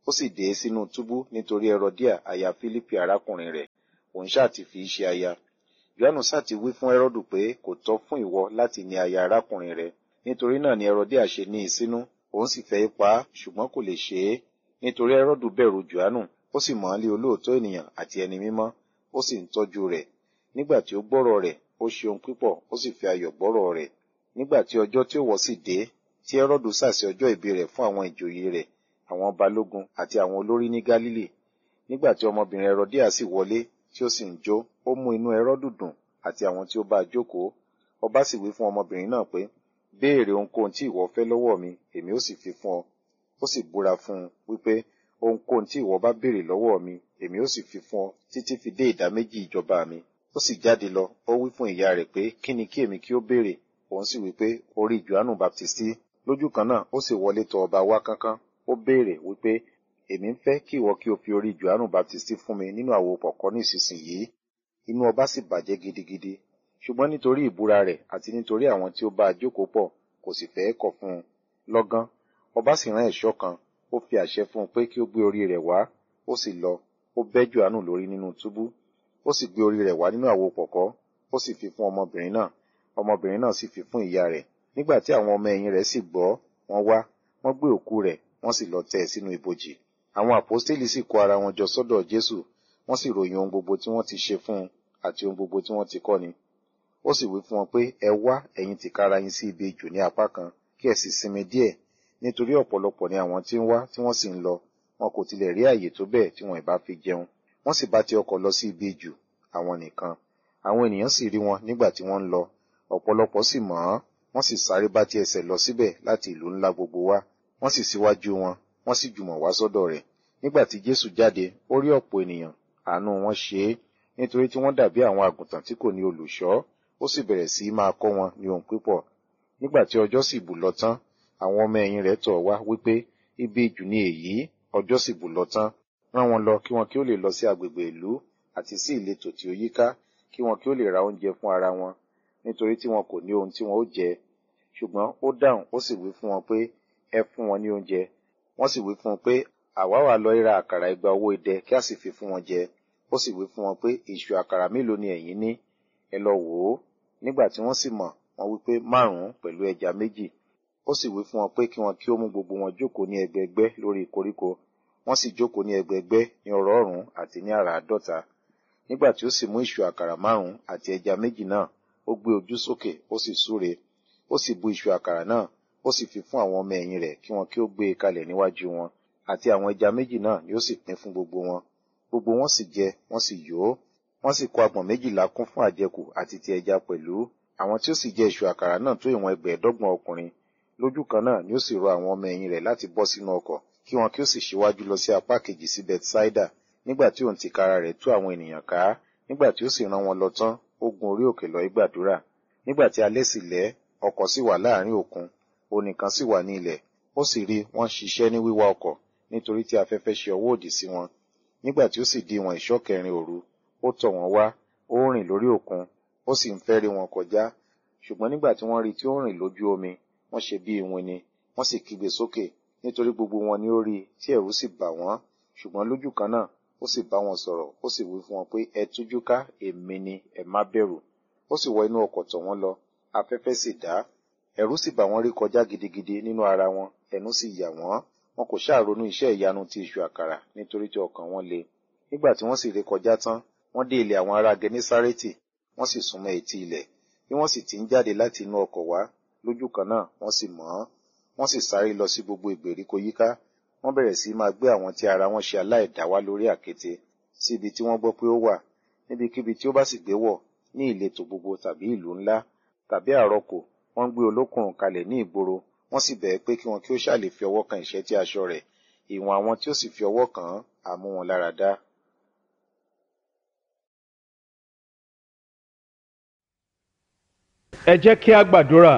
ó sì dé sínú túbú nítorí Herodia aya Fílípì arákùnrin rẹ̀, òun ṣáà ti fi í ṣe aya. Jòhánù sá ti wí fún Hẹ́rọ́dù pé kò tọ́ fún ìwọ láti ní aya arákùnrin rẹ̀. Nítorí náà ni Herodia ṣe ní í sínú, òun sì fẹ́ pa á, ṣùgbọ́n kò lè ṣe é. Nítorí Hẹ́rọ́dù bẹ̀rù Jòhánù, ó sì mọ̀ ọ́n lé olóòótọ́ ènìyàn àti ẹni mímọ́, ó sì ń tọ́jú rẹ̀. Nígbà tí ó gbọ́rọ̀ rẹ̀, ó ṣe ohun pípọ̀, ó sì fi ayọ̀ gbọ́rọ̀ rẹ̀. Nígbà tí ọjọ́ tí ó wọ̀ sì dé, tí Hẹ́rọ́dù sàsè ọjọ́ ìbí rẹ̀ fún àwọn ìjòyè rẹ̀, àwọn balógun àti àwọn olórí ní Gálílì. Nígbà tí ọmọbìnrin Herodia sì wọlé, tí ó sì ń jó, ó mú inú Hẹ́rọ́dù dùn àti àwọn tí ó bá jókòó. Ọba sì wí fún ọmọbìnrin náà pé, béèrè ohunkóhun tí ìwọ fẹ́ lọ́wọ́ mi, èmi ó sì fi fún ọ. Ó sì búra fún un wípé, ohunkóhun tí ìwọ bá béèrè lọ́wọ́ mi, èmi ó sì fi fún ọ títí fi dé ìdáméjì ìjọba mi. Ó sì jáde lọ, ó wí fún ìyá rẹ̀ pé, kí ni kí èmi kí ó béèrè? Òun sì wí pé, orí Jòhánù Baptisti. Lójú kan náà, ó sì wọlé tọ̀ ọba wá kánkán. Ó béèrè wípé, èmi ń fẹ́ kí ìwọ kí o fi orí Jòhánù Baptisti fún mi nínú àwo pọ̀kọ́ ní ìsinsìnyí. Inú ọba sì bàjẹ́ gidigidi. Ṣùgbọ́n nítorí ìbúra rẹ̀ àti nítorí àwọn tí ó bá a jókòó pọ̀, kò sì fẹ́ kọ̀ fún un. Lọ́gán, ọba sì rán ẹ̀ṣọ́ kan, ó fi àṣẹ fún un pé kí ó gbé orí rẹ̀ wá. Ó sì lọ, ó bẹ́ Jòhánù lórí nínú túbú. Ó sì gbé orí rẹ̀ wá nínú àwo pọ̀kọ́, ó sì fi fún ọmọbìnrin náà. Ọmọbìnrin náà sì fi fún ìyá rẹ̀. Nígbà tí àwọn ọmọ ẹ̀yìn rẹ̀ sì gbọ́, wọ́n wá, wọ́n gbé òkú rẹ̀, wọ́n sì lọ tẹ́ ẹ sínú ibojì. Àwọn àpọ́stélì sì kó ara wọn jọ sọ́dọ̀ Jésù, wọ́n sì ròyìn ohun gbogbo tí wọ́n ti ṣe fún un àti ohun gbogbo tí wọ́n ti kọ́ ni. Ó sì wí fún wọn pé, ẹ wá ẹ̀yin tìkára yín sí ibi ijù ní apá kan, kí ẹ sì sinmi díẹ̀, nítorí ọ̀pọ̀lọpọ̀ ni àwọn tí ń wá tí wọ́n sì ń lọ, wọn kò tilẹ̀ rí àyè tó bẹ́ẹ̀ tí wọn ìbá fi jẹun. Wọ́n sì bá ti ọkọ̀ lọ sí ibi ijù, àwọn nìkan. Àwọn ènìyàn sì rí wọn nígbà tí wọ́n ń lọ, ọ̀pọ̀lọpọ̀ sì mọ̀ ọ́n, wọ́n sì sáré bá ti ẹsẹ̀ lọ síbẹ̀ láti ìlú ńlá gbogbo wá, wọ́n sì síwájú wọn, wọ́n sì jùmọ̀ wá sọ́dọ̀ rẹ̀. Nígbà tí Jésù jáde, ó rí ọ̀pọ̀ ènìyàn, àánú wọn ṣe é, nítorí tí wọ́n dàbí àwọn àgùntàn tí kò ní olùṣọ́. Ó sì bẹ̀rẹ̀ sí í máa kọ́ wọn ní ohun pípọ̀. Nígbà tí ọjọ́ sì bù lọ tán, àwọn ọmọ ẹ̀yìn rẹ̀ tọ̀ wá wípé, ibi ijù ni èyí, ọjọ́ sì bù lọ tán. Rán wọn lọ kí wọn kí ó lè lọ sí agbègbè ìlú àti sí ìletò tí ó yíká, kí wọn kí ó lè ra oúnjẹ fún ara wọn, nítorí tí wọn kò ní ohun tí wọn ó jẹ. Ṣùgbọ́n ó dáhùn, ó sì wí fún wọn pé, ẹ fún wọn ní oúnjẹ. Wọ́n sì wí fún un pé, àwa wá lọ ra àkàrà 200 owó idẹ kí a sì fi fún wọn jẹ. Ó sì wí fún wọn pé, ìṣù àkàrà mélòó ni ẹ̀yin ní? Ẹ lọ wò ó. Nígbà tí wọ́n sì mọ̀, wọ́n wí pé 5 pẹ̀lú ẹja 2. Ó sì wí fún wọn pé kí wọn kí ó mú gbogbo wọn jókòó ní ẹgbẹẹgbẹ́ lórí koríko. Wọ́n sì jókòó ní ẹgbẹẹgbẹ́ ní ọ̀rọ̀ọ̀rún àti ní àràádọ́ta. Nígbà tí ó sì mú ìṣù àkàrà 5 àti ẹja 2 náà, ó gbé ojú sókè, ó sì súre. Ó sì bu ìṣù àkàrà náà, ó sì fi fún àwọn ọmọ ẹ̀yìn rẹ̀ kí wọn kí ó gbé e kalẹ̀ níwájú wọn. Àti àwọn ẹja 2 náà ni ó sì pín fún gbogbo wọn. Gbogbo wọn sì jẹ, wọ́n sì yó. Wọ́n sì kó agbọ̀n 12 kún fún àjẹkù àti ti ẹja pẹ̀lú. Àwọn tí ó sì jẹ ìṣù àkàrà náà tó ìwọ̀n 75 ọkùnrin. Lójú kan náà ni ó sì rọ àwọn ọmọ ẹ̀yìn rẹ̀ láti bọ́ sínú ọkọ̀, kí wọn kí ó sì ṣíwájú lọ sí apá kejì sí Bethsaida. Nígbà tí òun tìkára rẹ̀ tú àwọn ènìyàn ká, nígbà tí ó sì rán wọn lọ tán, ó gun orí òkè lọ gbàdúrà. Nígbà tí alẹ́ sì lẹ́, ọkọ̀ sì wà láàrin òkun, òun nìkan sì wà ní ilẹ̀. Ó sì rí wọ́n ṣiṣẹ́ ní wíwá ọkọ̀, nítorí tí afẹ́fẹ́ ṣe ọwọ́ òdì sí wọn. Nígbà tí ó sì di ìwọ̀n ìṣọ́ 4 òru, ó tọ̀ wọ́n wá, ó rìn lórí òkun, ó sì ń fẹ́ rí wọn kọjá. Ṣùgbọ́n nígbà tí wọ́n rí tí ó rìn lójú omi, wọ́n ṣe bí iwin ni, wọ́n sì kígbe sókè, nítorí gbogbo wọn ni ó rí, tí ẹ̀rù sì bà wọ́n. Ṣùgbọ́n lójú kan náà, ó sì bá wọn sọ̀rọ̀, ó sì wí fún wọn pé, ẹ tújú ká, èmi ni, ẹ má bẹ̀rù. Ó sì wọ inú ọkọ̀ tọ̀ wọ́n lọ, afẹ́fẹ́ sì dá. Ẹ̀rù sì bà wọ́n rí kọjá gidigidi nínú ara wọn, ẹnu sì yà wọ́n. Wọn kò ṣáà ronú iṣẹ́ ìyanu ti ìṣù àkàrà, nítorí tí ọkàn wọn le. Nígbà tí wọ́n sì ré kọjá tán, wọ́n dé ilẹ̀ àwọn ará Gẹnésárẹ́tì, wọ́n sì súnmọ́ etí ilẹ̀. Bí wọ́n sì ti ń jáde láti inú ọkọ̀ wá, lójú kan náà wọ́n sì mọ̀ ọ́n. Wọ́n sì sáré lọ sí gbogbo ìgbèríko yíká. Wọ́n bẹ̀rẹ̀ sí máa gbé àwọn tí ara wọn ṣe aláìdá wá lórí àkéte, sí ibi tí wọ́n gbọ́ pé ó wà. Níbikíbi tí ó bá sì gbé wọ̀, ní ìletò gbogbo tàbí ìlú ńlá, tàbí àrọkò, wọ́n gbé olókùnrùn kalẹ̀ ní ìgboro. Wọ́n sì bẹ̀ẹ́ pé kí wọn kí ó ṣáà lè fi ọwọ́ kan ìṣẹ́tí aṣọ rẹ̀. Ìwọ̀n àwọn tí ó sì fi ọwọ́ kàn án á mú wọn lára dá. Ẹ jẹ́ kí a gbàdúrà.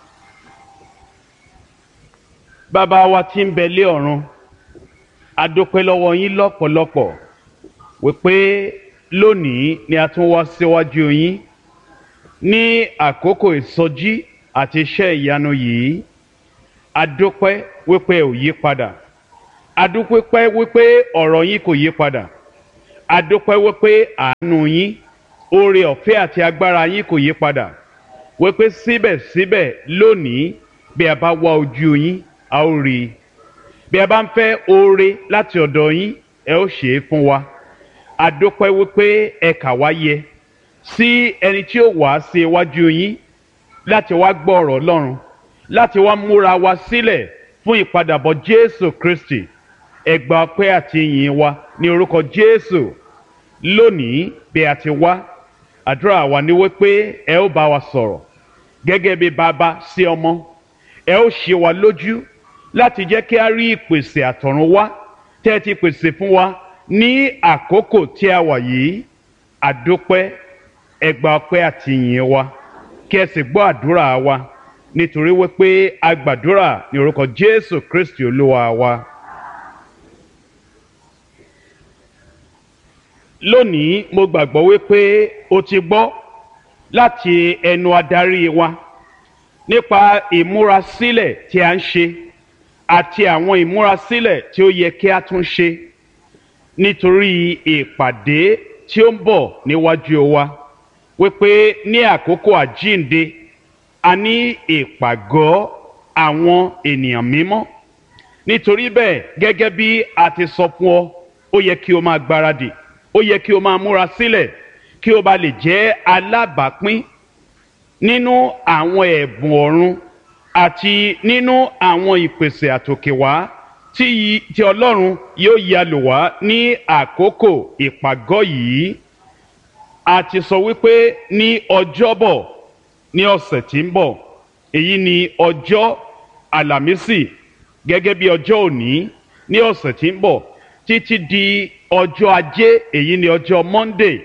Bàbá wa tí ń bẹ lé ọ̀run, a dúpẹ́ lọ́wọ́ yín lọ́pọ̀lọpọ̀ wípé lónìí ni a tún wá síwájú yín ní àkókò ìsọjí àti iṣẹ́ ìyanu yìí. A dúpẹ́ wípé ò yí padà. adúpẹ́ wípé ọ̀rọ̀ yín kò yí padà, adúpẹ́ wípé àánú yín, oore ọ̀fẹ́ àti agbára yín kò yí padà, wípé síbẹ̀síbẹ̀ lónìí bí a bá wá ojú yín a ó rí i, bí a bá ń fẹ́ oore láti ọ̀dọ̀ yín ẹ ó ṣe é fún wa. Adúpẹ́ wípé ẹ kà wá yẹ sí ẹni tí ó wá sí iwájú yín láti wá gbọ́ ọ̀rọ̀ Ọlọ́run, láti wá múra wa sílẹ̀ fún ìpadàbọ̀ Jésù Kristi. Ẹ gba ọpẹ́ àti ìyìn wa ní orúkọ Jésù. Lónìí bí a ti wá, àdúrà wa ni wípé ẹ ó bá wa sọ̀rọ̀ gẹ́gẹ́ bí bàbá sí ọmọ. Ẹ ó ṣe wa lójú láti jẹ́ kí a rí ìpèsè àtọ̀run wá tẹ́ ẹ ti pèsè fún wa ní àkókò tí a wà yìí. Àdúpẹ́, ẹ gba ọpẹ́ àti ìyìn wa kí ẹ sì gbọ́ àdúrà wa nítorí wípé a gbàdúrà ní orúkọ Jésù Kristi Olúwa wa. Lónìí mo gbàgbọ́ wípé o ti gbọ́ láti ẹnu adarí wa nípa ìmúrasílẹ̀ tí a ń ṣe àti àwọn ìmúrasílẹ̀ tí ó yẹ kí a tún ṣe nítorí ìpàdé tí ó ń bọ̀ níwájú wa, wípé ní àkókò àjíǹde a ní ìpàgọ́ àwọn ènìyàn mímọ́. Nítorí bẹ́ẹ̀ gẹ́gẹ́ bí a ti sọ fún ọ, ó yẹ kí o máa gbáradì, ó yẹ kí o máa múra sílẹ̀ kí o bá lè jẹ́ alábàápín nínú àwọn ẹ̀bùn ọ̀run àti nínú àwọn ìpèsè àtòkèwá tí Ọlọ́run yóò yà lò wá ní àkókò ìpàgọ́ yìí. A ti sọ wípé ní ọjọ́bọ̀ ní ọ̀sẹ̀ tí ń bọ̀, èyí ni ọjọ́ àlàmísì gẹ́gẹ́ bí ọjọ́ òní ní ọ̀sẹ̀ tí ń bọ̀ títí di ọjọ́ ajé, èyí ni ọjọ́ Monday,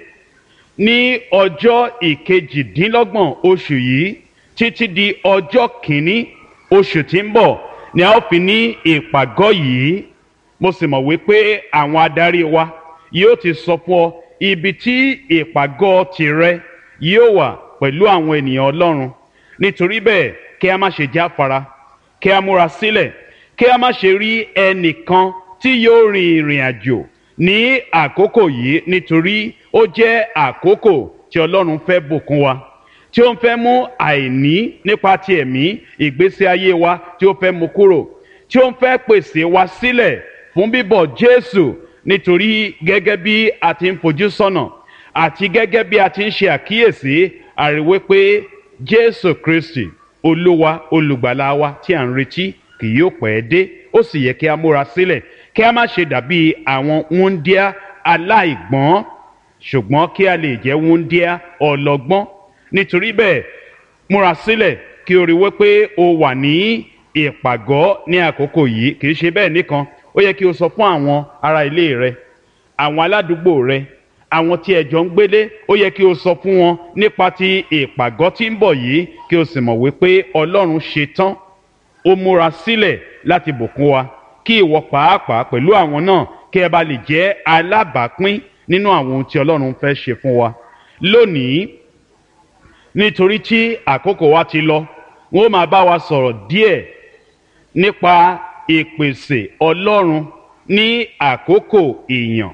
ní ọjọ́ ìkejìdínlọ́gbọ̀n oṣù yìí títí di ọjọ́ kìíní oṣù tí ń bọ̀ ni a ó fi ní ìpàgọ́ yìí. Mo sì mọ̀ wípé àwọn adarí wa yóò ti sọ fún ọ ibi tí ìpàgọ́ tìrẹ yóò wà pẹ̀lú àwọn ènìyàn Ọlọ́run. Nítorí bẹ́ẹ̀ kí a má ṣe jáfara, kí a múra sílẹ̀, kí a má ṣe rí ẹnìkan tí yóò rin ìrìn àjò ní àkókò yìí, nítorí ó jẹ́ àkókò tí Ọlọ́run fẹ́ bùkún wa, tí ó ń fẹ́ mú àìní nípa ti ẹ̀mí ìgbésí ayé wa tí ó fẹ́ mú kúrò, tí ó ń fẹ́ pèsè wa sílẹ̀ fún bíbọ̀ Jésù. Nítorí gẹ́gẹ́ bí a ti ń fojú sọ́nà àti gẹ́gẹ́ bí a ti ń ṣe àkíyèsí àríwé pé Jésù Kristi Olúwa olùgbàlà wa tí à ń retí kì yóò pẹ́ dé. Ó sì yẹ kí a múra sílẹ̀ kí a má ṣe dàbí àwọn wúńdíá aláìgbọ́n, ṣùgbọ́n kí a lè jẹ́ wúńdíá ọlọ́gbọ́n. Nítorí bẹ́ẹ̀ múra sílẹ̀ kí o rí wípé o wà ní ìpàgọ́ ní àkókò yìí. Kì í ṣe bẹ́ẹ̀ nìkan, ó yẹ kí o sọ fún àwọn ará ilé rẹ, àwọn aládùúgbò rẹ, àwọn tí ẹ jọ ń gbélé, ó yẹ kí o sọ fún wọn nípa ti ìpàgọ́ tí ń bọ̀ yìí, kí o sì mọ̀ wípé Ọlọ́run ṣe tán, ó múra sílẹ̀ láti bùkún wa, kí ìwọ pàápàá pẹ̀lú àwọn náà kí ẹ bá lè jẹ́ alábàápín nínú àwọn ohun tí Ọlọ́run fẹ́ ṣe fún wa. Lónìí, nítorí tí àkókò wa ti lọ, wọn ó máa bá wa sọ̀rọ̀ díẹ̀ nípa ìpèsè Ọlọ́run ní àkókò ìyàn.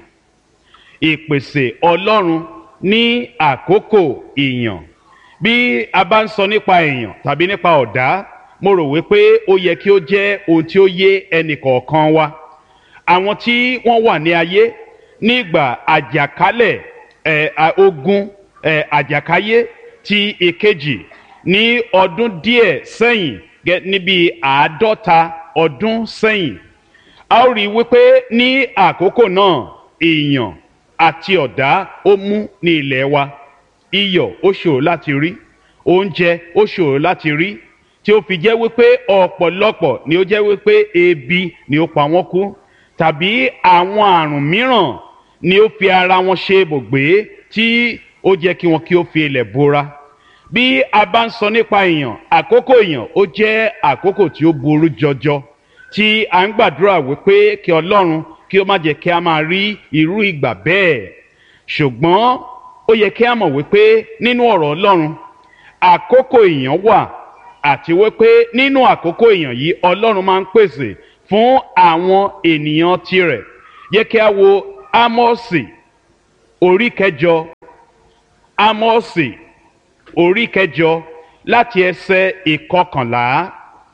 Ìpèsè Ọlọ́run ní àkókò ìyàn. Bí a bá ń sọ nípa ìyàn tàbí nípa ọ̀dá, mo rò wípé ó yẹ kí ó jẹ́ ohun tí ó yé ẹnì kọ̀ọ̀kan wa. Àwọn tí wọ́n wà ní ayé nígbà àjàkálẹ̀ ogun àjàkáyé ti ìkejì ní ọdún díẹ̀ sẹ́yìn, níbi 50 ọdún sẹ́yìn, a ó rí wípé ní àkókò náà ìyàn àti ọ̀dá ó mú ní ilẹ̀ wa. Iyọ̀ ó ṣòro láti rí, oúnjẹ ó ṣòro láti rí, tí ó fi jẹ́ wípé ọ̀pọ̀lọpọ̀ ni ó jẹ́ wípé ebi ni ó pa wọ́n kú, tàbí àwọn àrùn mìíràn ni ó fi ara wọn ṣe ibùgbé tí ó jẹ́ kí wọn kí ó fi ilẹ̀ bora. Bí a bá ń sọ nípa ìyàn, àkókò ìyàn ó jẹ́ àkókò tí ó burú jọjọ, tí a ń gbàdúrà wípé kí Ọlọ́run kí ó má jẹ́ kí a máa rí irú ìgbà bẹ́ẹ̀. Ṣùgbọ́n ó yẹ kí a mọ̀ wípé nínú ọ̀rọ̀ Ọlọ́run àkókò ìyàn wà, àti wípé nínú àkókò ìyàn yìí Ọlọ́run máa ń pèsè fún àwọn ènìyàn tirẹ̀. Yẹ kí a wo Ámọ́sì orí kẹjọ, Ámọ́sì orí kẹjọ láti ẹsẹ̀ ìkọkànlá.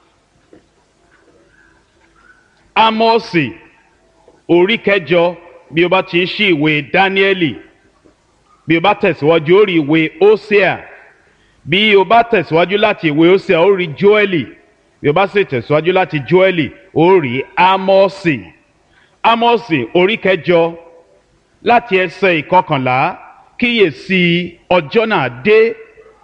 Ámọ́sì orí kẹjọ, bí o bá ti ń ṣí ìwé Dáníẹ́lì, bí o bá tẹ̀síwájú ó rí ìwé Hósíà, bí o bá tẹ̀síwájú láti ìwé Hósíà ó rí Jóẹ́lì, bí o bá sì tẹ̀síwájú láti Jóẹ́lì ó rí Ámọ́sì. Ámọ́sì orí kẹjọ láti ẹsẹ̀ ìkọkànlá. Kíyèsí ọjọ́ náà dé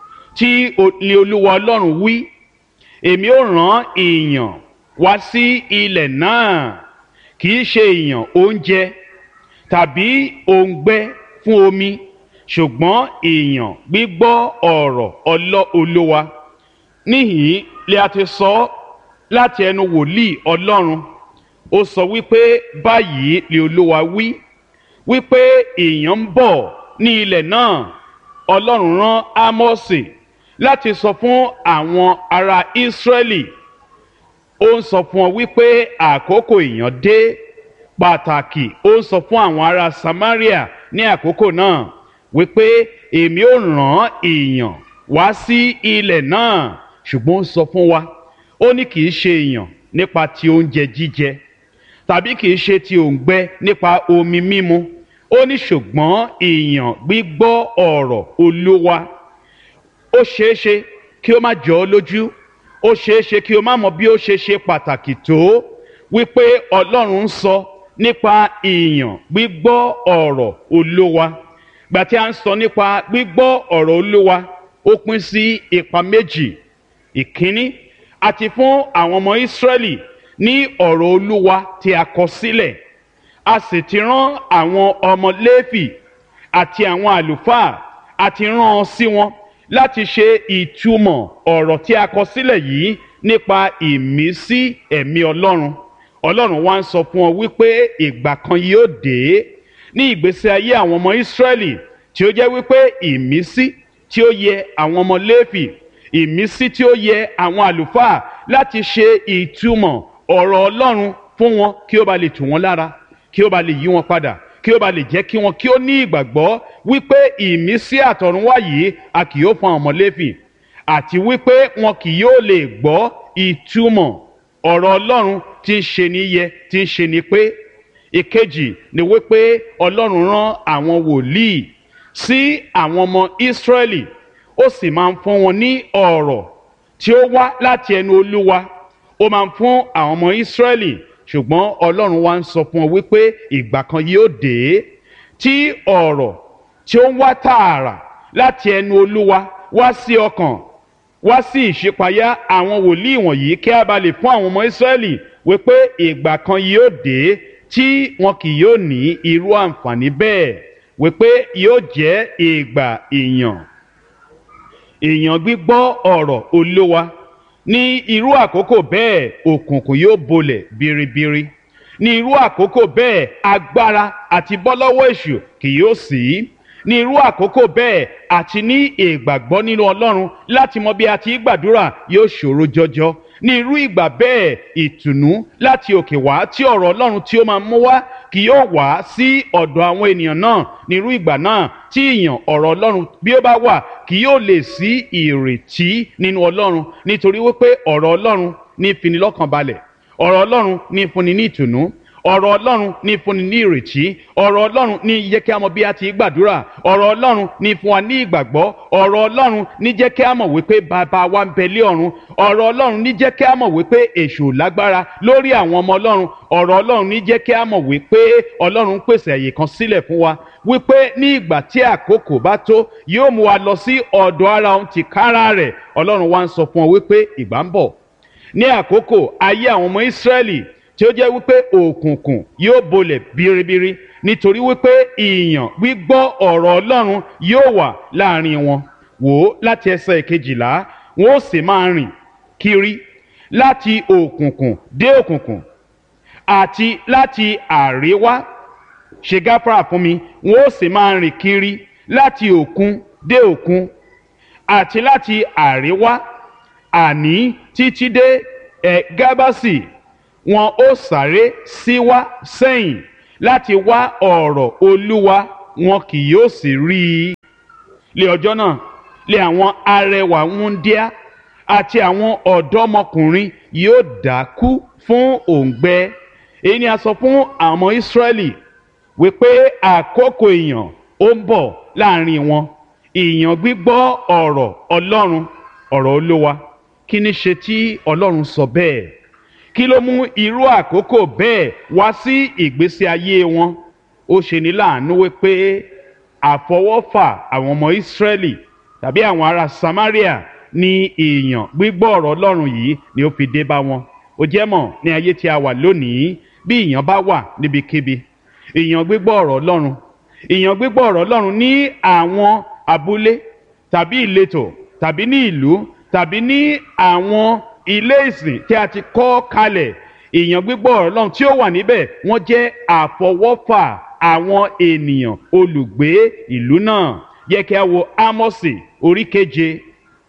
tí ni Olúwa Ọlọ́run wí, èmi ó rán ìyàn wá sí ilẹ̀ náà, kì í ṣe ìyàn oúnjẹ tàbí òǹgbẹ fún omi, ṣùgbọ́n ìyàn gbígbọ́ ọ̀rọ̀ Olúwa. Níhìn-ín lè a ti sọ láti ẹnu wòlíì Ọlọ́run. Ó sọ wípé báyìí lè Olúwa wí, wípé ìyàn ń bọ̀ ní ilẹ̀ náà. Ọlọ́run rán Ámọ́sì láti sọ fún àwọn ará Ísírẹ́lì. Ó ń sọ fún ọ wípé àkókò ìyàn dé. Pàtàkì ó ń sọ fún àwọn ará Samaria ní àkókò náà wípé èmi ó rán ìyàn wá sí ilẹ̀ náà. Ṣùgbọ́n ó sọ fún wa, ó ní kì í ṣe ìyàn nípa ti oúnjẹ jíjẹ tàbí kì í ṣe ti òǹgbẹ nípa omi mímu. Ó ní ṣùgbọ́n ìyàn gbígbọ́ ọ̀rọ̀ Olúwa. Ó ṣeéṣe kí ó má jọ ọ́ lójú, ó ṣeéṣe kí o má mọ bí ó ṣe ṣe pàtàkì tó wípé Ọlọ́run ń sọ nípa ìyàn gbígbọ́ ọ̀rọ̀ Olúwa. Gbà tí a ń sọ nípa gbígbọ́ ọ̀rọ̀ Olúwa, ó pín sí ipa méjì. Ìkíní, àti fún àwọn ọmọ Ísírẹ́lì ní ọ̀rọ̀ Olúwa tí a kọ sílẹ̀. A sì ti rán àwọn ọmọ Léfì àti àwọn àlùfáà, àti rán sí wọn láti ṣe ìtumọ̀ ọ̀rọ̀ tí a kọ sílẹ̀ yìí nípa ìmísí ẹ̀mí Ọlọ́run. Ọlọ́run wá ń sọ fún ọ wípé ìgbà kan yóò dé ní ìgbésí ayé àwọn ọmọ Ísírẹ́lì tí ó jẹ́ wípé ìmísí tí ó yẹ àwọn ọmọ Léfì, ìmísí tí ó yẹ àwọn àlùfáà láti ṣe ìtumọ̀ ọ̀rọ̀ Ọlọ́run fún wọn kí ó ba lè tù wọ́n lára, kí ó ba lè yí wọn padà, kí ó ba lè jẹ́ kí wọn kí ó ní ìgbàgbọ́ wípé ìmísí àtọ̀runwá yìí a kì yóò fún àwọn ọmọ Léfì, àti wípé wọn kì yóò lè gbọ́ ìtumọ̀ ọ̀rọ̀ Ọlọ́run tí ń ṣe ní yẹ, tí ń ṣe ní pé. Ìkejì ni wípé Ọlọ́run rán àwọn wòlíì sí àwọn ọmọ Ísírẹ́lì. Ó sì máa ń fún wọn ní ọ̀rọ̀ tí ó wá láti ẹnu Olúwa. Ó máa ń fún àwọn ọmọ Ísírẹ́lì. Ṣùgbọ́n Ọlọ́run wá ń sọ fún ọ wípé ìgbà kan yóò dé tí ọ̀rọ̀ tí ó ń wá tààrà láti ẹnu Olúwa wá sí ọkàn, wá sí ìṣípayá àwọn wòlíì wọ̀nyí, kí a bá lè fún àwọn ọmọ Ísírẹ́lì wípé ìgbà kan yóò dé tí wọn kì yóò ní irú àǹfààní bẹ́ẹ̀, wípé yóò jẹ́ ìgbà ìyàn gbígbọ́ ọ̀rọ̀ Olúwa. Ní irú àkókò bẹ́ẹ̀ òkùnkùn yóò bolẹ̀ biribiri. Ní irú àkókò bẹ́ẹ̀ agbára àti bọ́ lọ́wọ́ èṣù kì yóò sí. Ní irú àkókò bẹ́ẹ̀ àti ní ìgbàgbọ́ nínú Ọlọ́run láti mọ bí a ti gbàdúrà yóò ṣòro jọjọ. Ní irú ìgbà bẹ́ẹ̀ ìtùnú láti òkè wá tí ọ̀rọ̀ Ọlọ́run tí ó máa mú wá kì yóò wá sí ọ̀dọ̀ àwọn ènìyàn náà. Ní irú ìgbà náà tí ìyàn ọ̀rọ̀ Ọlọ́run bí ó bá wà kì yóò lè sí ìrètí nínú Ọlọ́run, nítorí wípé ọ̀rọ̀ Ọlọ́run ní fini lọ́kàn balẹ̀, ọ̀rọ̀ Ọlọ́run ní fúnni ní ìtùnú, ọ̀rọ̀ Ọlọ́run ní fúnni ní ìrètí, ọ̀rọ̀ Ọlọ́run ní jẹ́ kí a mọ bí a ti gbàdúrà, ọ̀rọ̀ Ọlọ́run ní fún wa ní ìgbàgbọ́, ọ̀rọ̀ Ọlọ́run ní jẹ́ kí a mọ̀ wípé bàbá wa ń bẹ lé ọ̀run, ọ̀rọ̀ Ọlọ́run ní jẹ́ kí a mọ̀ wípé èṣù lágbára lórí àwọn ọmọ Ọlọ́run, ọ̀rọ̀ Ọlọ́run ní jẹ́ kí a mọ̀ wípé Ọlọ́run pèsè àyè kan sílẹ̀ fún wa, wípé ní ìgbà tí àkókò bá tó yóò mú wa lọ sí ọ̀dọ̀ ara òun tìkára rẹ̀. Ọlọ́run wá ń sọ fún ọ wípé ìgbà ń bọ̀ ní àkókò ayé àwọn ọmọ Ísírẹ́lì tí ó jẹ́ wípé òkùnkùn yóò bolẹ̀ biribiri, nítorí wípé ìyàn gbígbọ́ ọ̀rọ̀ Ọlọ́run yóò wà láàrin wọn. Wò ó láti ẹsẹ̀ 12, wọn ó sì máa rìn kiri láti òkùnkùn dé òkùnkùn àti láti àríwá, ṣe gáfárà fún mi, wọn ó sì máa rìn kiri láti òkun dé òkun àti láti àríwá, àní títí dé Gábásì. wọn ó sáré síwá sẹ́yìn láti wá ọ̀rọ̀ Olúwa, wọn kì yóò sì rí i. Lé ọjọ́ náà lé àwọn arẹwà wúńdíá àti àwọn ọ̀dọ́mọkùnrin yóò dákú fún òǹgbẹ. Èyí ni a sọ fún àwọn ọmọ Ísírẹ́lì wípé àkókò ìyàn ó ń bọ̀ láàrin wọn, ìyàn gbígbọ́ ọ̀rọ̀ Ọlọ́run, ọ̀rọ̀ Olúwa. Kí ni ṣe tí Ọlọ́run sọ bẹ́ẹ̀? Kí ló mú irú àkókò bẹ́ẹ̀ wá sí ìgbésí ayé wọn? Ó ṣe ní láàánú wípé àfọwọ́fà àwọn ọmọ Ísírẹ́lì tàbí àwọn ará Samaria ni ìyàn gbígbọ́ ọ̀rọ̀ Ọlọ́run yìí ni ó fi dé bá wọn. Ó jẹ́ mọ̀ ní ayé tí a wà lónìí, bí ìyàn bá wà níbikíbi, ìyàn gbígbọ́ ọ̀rọ̀ Ọlọ́run, ìyàn gbígbọ́ ọ̀rọ̀ Ọlọ́run ní àwọn abúlé tàbí ìletò tàbí ní ìlú tàbí ní àwọn ilé ìsìn tí a ti kọ́ kalẹ̀, ìyàn gbígbọ́ ọ̀rọ̀ Ọlọ́run tí ó wà níbẹ̀ wọ́n jẹ́ àfọwọ́fà àwọn ènìyàn olùgbé ìlú náà. Yẹ kí a wo Ámọ́sì orí keje.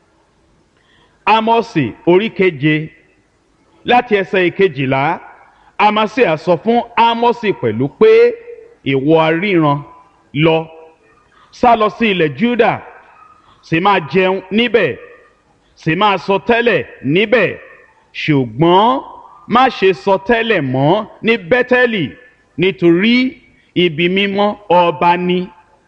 Ámọ́sì orí keje láti ẹsẹ̀ ìkejìlá. Amasia sọ fún Ámọ́sì pẹ̀lú pé ìwọ aríran lọ, sá lọ sí ilẹ̀ Júdà, sì máa jẹun níbẹ̀, sì máa sọ tẹ́lẹ̀ níbẹ̀, ṣùgbọ́n má ṣe sọ tẹ́lẹ̀ mọ́ ní Bẹ́tẹ́lì, nítorí ibi mímọ́ ọba ni,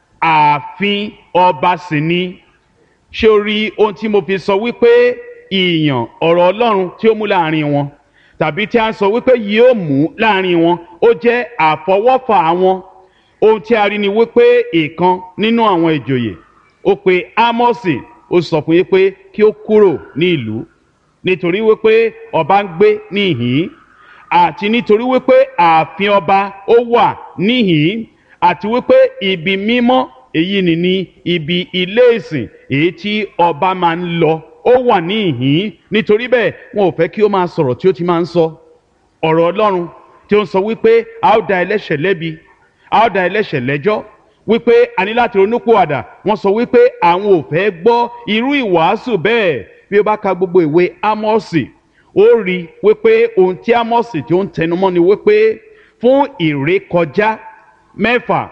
ààfin ọba sì ni. Ṣé o rí ohun tí mo fi sọ wípé ìyàn ọ̀rọ̀ Ọlọ́run tí ó mú láàrin wọn, tàbí tí a ń sọ wípé yóò mú láàrin wọn, ó jẹ́ àfọwọ́fà wọn. Ohun tí a rí ni wípé ìkan nínú àwọn ìjòyè ó pe Ámọ́sì, ó sọ fún yín pé kí ó kúrò ní ìlú, nítorí wípé ọba ń gbé níhìn-ín, àti nítorí wípé ààfin ọba ó wà níhìn-ín, àti wípé ibi mímọ́ èyí ni ní ibi ilé ìsìn èyí tí ọba máa ń lọ ó wà níhìn-ín. Nítorí bẹ́ẹ̀ wọn ò fẹ́ kí ó máa sọ̀rọ̀ tí ó ti máa ń sọ ọ̀rọ̀ Ọlọ́run tí ó ń sọ wípé a ó dá ẹlẹ́ṣẹ̀ lẹ́bi, a ó dá ẹlẹ́ṣẹ̀ lẹ́jọ́, wípé a ní láti ronúpìwàdà. Wọ́n sọ wípé àwọn ò fẹ́ gbọ́ irú ìwàásù bẹ́ẹ̀. Bí o bá ka gbogbo ìwé Ámọ́sì, ó rí wípé ohun tí Ámọ́sì tí ó ń tẹnumọ́ ni wípé fún ìrékọjá 6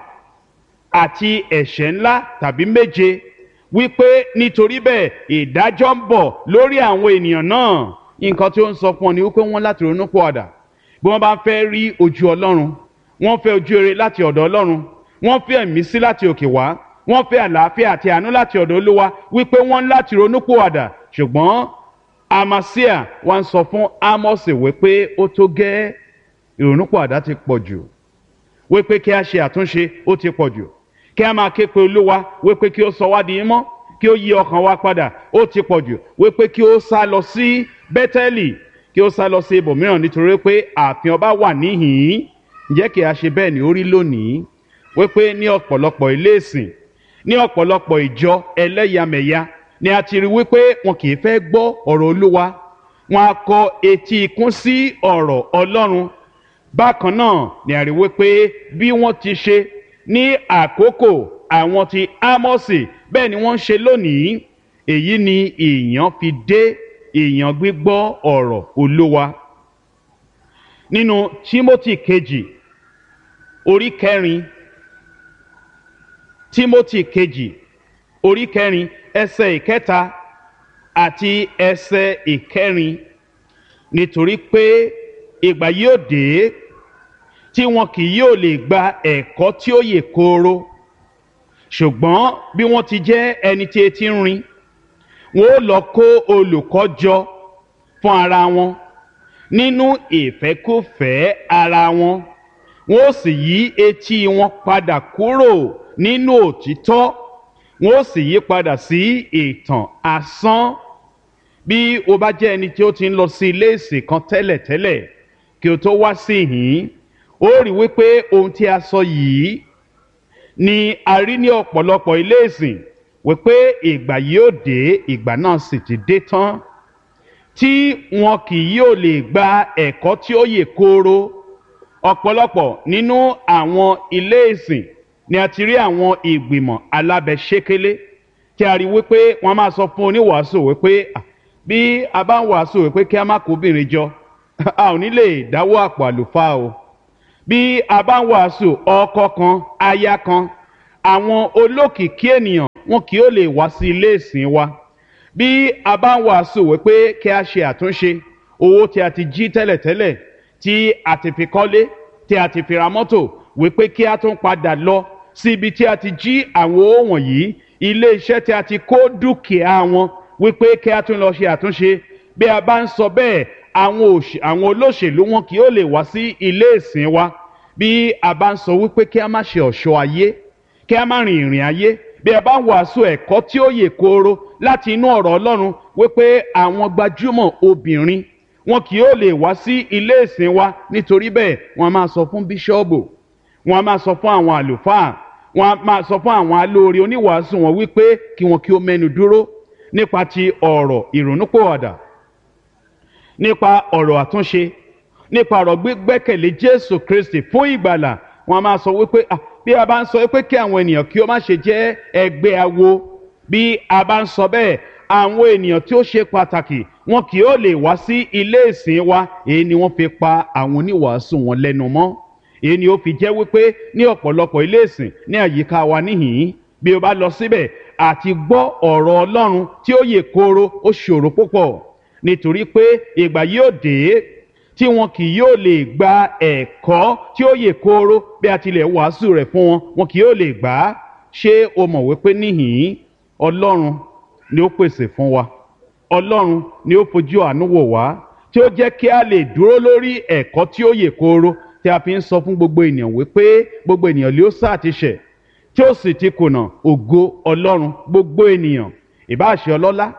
àti ẹ̀ṣẹ̀ ńlá tàbí 7, wípé nítorí bẹ́ẹ̀ ìdájọ́ ń bọ̀ lórí àwọn ènìyàn náà. Nǹkan tí ó ń sọ fún ọ ni wípé wọ́n láti ronúpìwàdà. Bí wọ́n bá fẹ́ rí ojú Ọlọ́run, wọ́n fẹ́ ojú rere láti ọ̀dọ̀ Ọlọ́run, wọ́n fẹ́ ìmísí láti òkè wá, wọ́n fẹ́ àlàáfíà àti àánú láti ọ̀dọ̀ Olúwa, wípé wọ́n láti ronúpìwàdà. Ṣùgbọ́n Amasia wá ń sọ fún Ámọ́sì wípé ó tó gẹ́, ìrònúpìwàdà ti pọ̀ jù, wípé kí a ṣe àtúnṣe ó ti pọ̀ jù, kí a máa ké pe Olúwa wípé kí ó sọ wá di mímọ́, kí ó yí ọkàn wa padà ó ti pọ̀ jù, wípé kí ó sá lọ sí Bẹ́tẹ́lì, kí ó sá lọ sí ibòmíràn, nítorí pé ààfin ọba wà níhìn-ín. Ǹjẹ́ kí a ṣe bẹ́ẹ̀ ni ó rí lónìí? Wípé ní ọ̀pọ̀lọpọ̀ ilé ìsìn, ní ọ̀pọ̀lọpọ̀ ìjọ ẹlẹ́yàmẹ̀yà ni a ti rí wípé wọn kì í fẹ́ gbọ́ ọ̀rọ̀ Olúwa, wọn á kọ etí ikún sí ọ̀rọ̀ Ọlọ́run. Bákan náà ni a rí wípé bí wọ́n ti ṣe ní àkókò àwọn ti Ámọ́sì, bẹ́ẹ̀ ni wọ́n ń ṣe lónìí. Èyí ni ìyàn fi dé, ìyàn gbígbọ́ ọ̀rọ̀ Olúwa. Nínú Tímótì kejì orí 4, Tímótì kejì orí 4 ẹsẹ̀ 3 àti ẹsẹ̀ 4, nítorí pé ìgbà yóò dé tí wọn kì yóò lè gba ẹ̀kọ́ tí ó yè kooro, ṣùgbọ́n bí wọ́n ti jẹ́ ẹni tí etí ń rin, wọn ó lọ kó olùkọ́ jọ fún ara wọn nínú ìfẹ́kúfẹ̀ẹ́ ara wọn, wọn ó sì yí etí wọn padà kúrò nínú òtítọ́, wọn ó sì yí padà sí ìtàn asán. Bí o bá jẹ́ ẹni tí ó ti ń lọ sí ilé ìsìn kan tẹ́lẹ̀tẹ́lẹ̀ kí o tó wá sí ìhín, ó rí wípé ohun tí a sọ yìí ni a rí ní ọ̀pọ̀lọpọ̀ ilé ìsìn, wípé ìgbà yóò dé, ìgbà náà sì ti dé tán, tí wọn kì yóò lè gba ẹ̀kọ́ tí ó yè kooro. Ọ̀pọ̀lọpọ̀ nínú àwọn ilé ìsìn ni a ti rí àwọn ìgbìmọ̀ alábẹ́ṣékélé tí a rí wípé wọ́n máa sọ fún oníwàásù wípé bí a bá ń wàásù wípé kí a má kó obìnrin jọ, a ò ní lè dáwọ́ àpò àlùfáà o. Bí a bá ń wàásù ọkọ kan aya kan, àwọn olókìkí ènìyàn wọn kì yóò lè wá sí ilé ìsìn wa. Bí a bá ń wàásù wípé kí a ṣe àtúnṣe owó tí a ti jí tẹ́lẹ̀tẹ́lẹ̀, tí a ti fi kọ́lé, tí a ti fi ra mọ́tò, wípé kí a tún padà lọ sí ibi tí a ti jí àwọn owó wọ̀nyí, ilé iṣẹ́ tí a ti kó dúkìá wọn, wípé kí a tún lọ ṣe àtúnṣe. Bí a bá ń sọ bẹ́ẹ̀, àwọn olóṣèlú wọn kì yóò lè wá sí ilé ìsìn wa. Bí a bá ń sọ wípé kí a má ṣe ọ̀ṣọ́ ayé, kí a má rin ìrìn ayé, bí a bá ń wàásù ẹ̀kọ́ tí ó yè kooro láti inú ọ̀rọ̀ Ọlọ́run, wípé àwọn gbajúmọ̀ obìnrin wọn kì yóò lè wá sí ilé ìsìn wa. Nítorí bẹ́ẹ̀ wọ́n máa sọ fún bíṣọ́ọ̀bù, wọ́n máa sọ fún àwọn àlùfáà, wọ́n máa sọ fún àwọn alóore oníwàásù wọn wípé kí ó mẹ́nu dúró nípa ti ọ̀rọ̀ ìrònúpìwàdà, nípa ọ̀rọ̀ àtúnṣe, nípa ọ̀rọ̀ gbígbẹ́kẹ̀lé Jésù Kristi fún ìgbàlà. Wọ́n máa sọ wípé bí a bá ń sọ wípé kí àwọn ènìyàn kí ó má ṣe jẹ́ ẹgbẹ́ awo, bí a bá ń sọ bẹ́ẹ̀, àwọn ènìyàn tí ó ṣe pàtàkì wọn kì yóò lè wá sí ilé ìsìn wa. Èyí ni wọ́n fi pa àwọn oníwàásù wọn lẹ́nu mọ́. Èyí ni ó fi jẹ́ wípé ní ọ̀pọ̀lọpọ̀ ilé ìsìn ní àyíká wa níhìn-ín, bí o bá lọ síbẹ̀ àti gbọ́ ọ̀rọ̀ Ọlọ́run tí ó yè kooro ó ṣòro púpọ̀. Nítorí pé ìgbà yóò dé tí wọn kì yóò lè gba ẹ̀kọ́ tí ó yè kooro. Bí a tilẹ̀ wàásù rẹ̀ fún wọn, wọn kì yóò lè gbà á. Ṣé o mọ̀ wípé níhìn-ín Ọlọ́run ni ó pèsè fún wa, Ọlọ́run ni ó fojú àánú wò wá, tí ó jẹ́ kí a lè dúró lórí ẹ̀kọ́ tí ó yè kooro, tí a fi ń sọ fún gbogbo ènìyàn wípé gbogbo ènìyàn ló sá ti ṣẹ̀, tí ó sì ti kùnà ògo Ọlọ́run. Gbogbo ènìyàn, ìbá ṣe ọlọ́lá,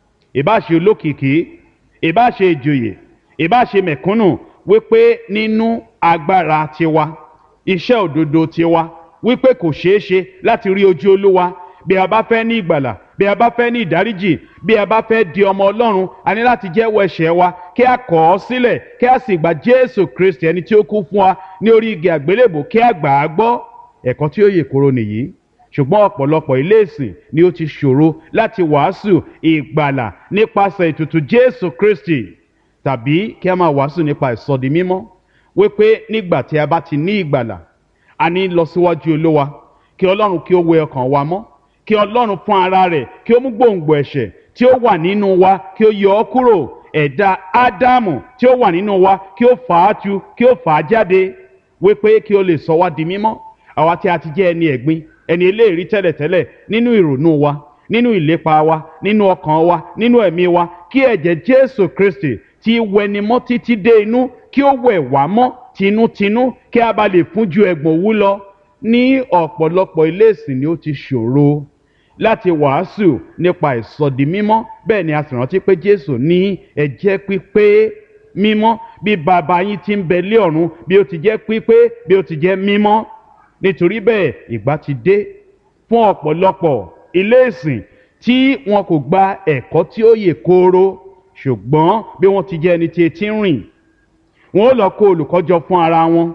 ìbá ṣe olókìkí, ìbá ṣe ìjòyè, ìbá ṣe mẹ̀kúnnù, wípé nínú agbára tiwa, iṣẹ́ òdodo tiwa, wípé kò ṣeé ṣe láti rí ojú Olúwa. Bí a bá fẹ́ ní ìgbàlà, bí a bá fẹ́ ní ìdáríjì, bí a bá fẹ́ di ọmọ Ọlọ́run, a ní láti jẹ́wọ́ ẹ̀ṣẹ̀ wa, kí a kọ̀ ọ́ sílẹ̀, kí a sì gba Jésù Kristi ẹni tí ó kú fún wa ní orí igi àgbélébùú, kí a gbà á gbọ́. Ẹ̀kọ́ tí ó yè kooro nìyí. Ṣùgbọ́n ọ̀pọ̀lọpọ̀ ilé ìsìn ni ó ti ṣòro láti wàásù ìgbàlà nípasẹ̀ ètùtù Jésù Kristi, tàbí kí a máa wàásù nípa ìsọdi mímọ́, wípé nígbà tí a bá ti ní ìgbàlà, a ní lọ síwájú Olúwa, kí Ọlọ́run kí ó wẹ ọkàn wa mọ́, kí Ọlọ́run fún ara rẹ̀ kí ó mú gbòǹgbò ẹ̀ṣẹ̀ tí ó wà nínú wa kí ó yọ ọ́ kúrò. Ẹ̀dá Ádámù tí ó wà nínú wa kí ó fà á tu, kí ó fà á jáde, wípé kí ó lè sọ wá di mímọ́. Àwa tí a ti jẹ́ ẹni ẹ̀gbin, ẹni eléèrí tẹ́lẹ̀tẹ́lẹ̀ nínú ìrònú wa, nínú ìlépa wa, nínú ọkàn wa, nínú ẹ̀mí wa, kí ẹ̀jẹ̀ Jésù Kristi tí wẹnimọ́ títí dé inú kí ó wẹ̀ wá mọ́ tinútinú, kí a bá lè fún ju ẹ̀gbọ̀n òwú lọ. Ní ọ̀pọ̀lọpọ̀ ilé ìsìn ni ó ti ṣòro láti wàásù nípa ìsọdi mímọ́. Bẹ́ẹ̀ ni a sì rántí pé Jésù ní ẹ jẹ́ pípé mímọ́ bí bàbá yín tí ń bẹ lé ọ̀run bí ó ti jẹ́ pípé, bí ó ti jẹ́ mímọ́. Nítorí bẹ́ẹ̀ ìgbà ti dé fún ọ̀pọ̀lọpọ̀ ilé ìsìn tí wọn kò gba ẹ̀kọ́ tí ó yè kooro. Ṣùgbọ́n bí wọ́n ti jẹ́ ẹni tí etí ń rìn, wọn ó lọ kó olùkọ́ jọ fún ara wọn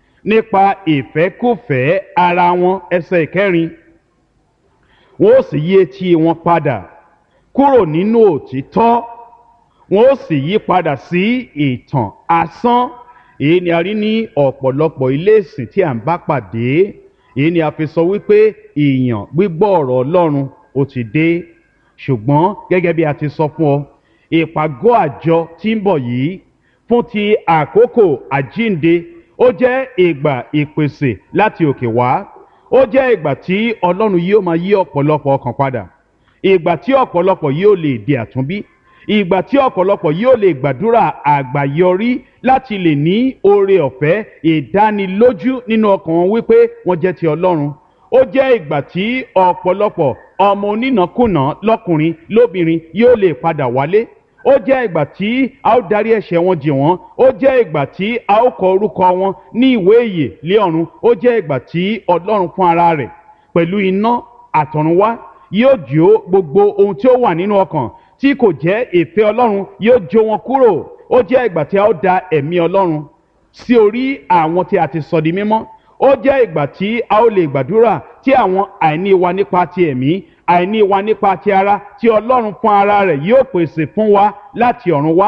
nípa ìfẹ́kùfẹ́ ara wọn. Ẹsẹ̀ 4, wọn ó sì yí etí wọn padà kúrò nínú òtítọ́, wọn ó sì yí padà sí ìtàn asán. Èyí ni a rí ní ọ̀pọ̀lọpọ̀ ilé ìsìn tí à ń bá pàdé. Èyí ni a fi sọ wípé ìyàn gbígbọ́ ọ̀rọ̀ Ọlọ́run ó ti dé. Ṣùgbọ́n gẹ́gẹ́ bí a ti sọ fún ọ, ìpàgọ́ àjọ tí ń bọ̀ yìí fún ti àkókò àjínde, ó jẹ́ ìgbà ìpèsè láti òkè wá. Ó jẹ́ ìgbà tí Ọlọ́run yóò máa yí ọ̀pọ̀lọpọ̀ ọkàn padà, ìgbà tí ọ̀pọ̀lọpọ̀ yóò lè di àtúnbí, ìgbà tí ọ̀pọ̀lọpọ̀ yóò lè gbàdúrà àgbáyọrí láti lè ní oore ọ̀fẹ́ ìdánilójú nínú ọkàn wọn wípé wọ́n jẹ́ ti Ọlọ́run. Ó jẹ́ ìgbà tí ọ̀pọ̀lọpọ̀ ọmọ onínàkúnà lọ́kùnrin lóbìnrin yóò lè padà wálé. Ó jẹ́ ìgbà tí a ó darí ẹ̀ṣẹ̀ wọn jì wọ́n. Ó jẹ́ ìgbà tí a ó kọ orúkọ wọn ní ìwé ìyè lé ọ̀run. Ó jẹ́ ìgbà tí Ọlọ́run fún ara rẹ̀ pẹ̀lú iná àtọ̀runwá yóò jó gbogbo ohun tí ó wà nínú ọkàn tí kò jẹ́ ìfẹ́ Ọlọ́run, yóò jó wọn kúrò. Ó jẹ́ ìgbà tí a ó da ẹ̀mí Ọlọ́run sí orí àwọn tí a ti sọ di mímọ́. Ó jẹ́ ìgbà tí a ó lè gbàdúrà tí àwọn àìní wa nípa ti ẹ̀mí, àìní wa nípa ti ara, tí Ọlọ́run fún ara rẹ̀ yóò pèsè fún wa láti ọ̀run wá.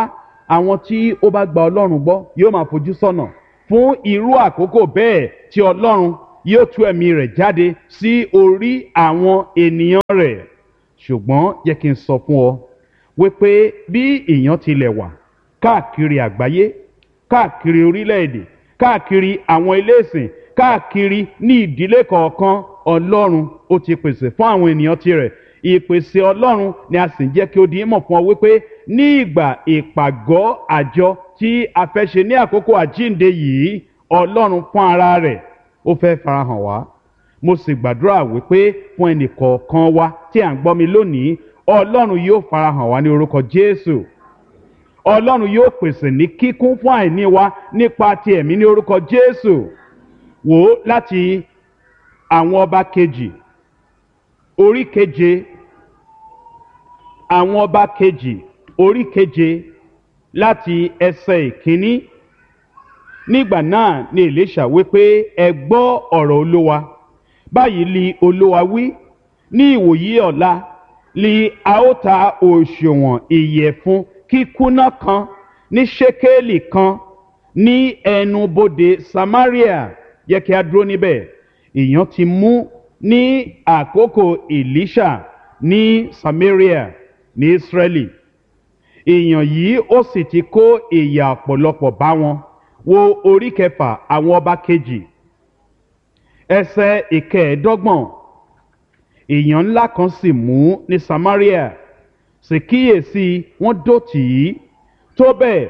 àwọn tí ó bá gba ọlọ́run gbọ́ yóò máa fojú sọ́nà fún irú àkókò bẹ́ẹ̀ tí ọlọ́run yóò tú ẹ̀mí rẹ̀ jáde sí orí àwọn ènìyàn rẹ̀. ṣùgbọ́n yẹ kí n sọ fún ọ wípé bí èèyàn tilẹ̀ wà káàkiri àgbáyé, káàkiri orílẹ̀-èdè, káàkiri àwọn ilé ìsìn, káàkiri ní ìdílé kọ̀ọ̀kan, ọlọ́run ó ti pèsè fún àwọn ènìyàn tirẹ̀. ìpèsè ọlọ́run ni a sì ń jẹ́ kí ó di mọ̀ fún ọ wípé ní ìgbà ìpàgọ́ àjọ tí a fẹ́ ṣe ní àkókò àjíǹde yìí, ọlọ́run fún ara rẹ̀ ó fẹ́ farahàn wá. mo sì gbàdúrà wípé fún ẹnì kọ̀ọ̀kan wa tí à ń gbọ́ mi lónìí, ọlọ́run yóò farahàn wá ní orúkọ Jésù. ọlọ́run yóò pèsè ní kíkún fún àìní wa nípa ti ẹ̀mí ní orúkọ Jésù. wò ó láti àwọn ọba kejì orí keje, àwọn ọba kejì orí keje láti ẹsẹ̀ ìkíní. nígbà náà ni Èlíṣà wípé ẹ gbọ́ ọ̀rọ̀ Olúwa, báyìí li Olúwa wí, ní ìwòyí ọ̀la li a ó ta òṣùwọ̀n ìyẹ̀fun kíkúnná kan ní ṣékélì kan ní ẹnubodè Samaria. yẹ kí a dúró níbẹ̀. èèyàn ti mú ní àkókò Èlíṣà ní Samaria ní Israeli. èèyàn yìí ó sì ti kó ìyà ọ̀pọ̀lọpọ̀ bá wọn. wo orí kẹfà àwọn ọba kejì ẹsẹ̀ ìkẹẹ̀ẹ́dọ́gbọ̀n. èèyàn ńlá kan sì mú ní Samaria, sì kíyèsí wọ́n dó tì í tó bẹ́ẹ̀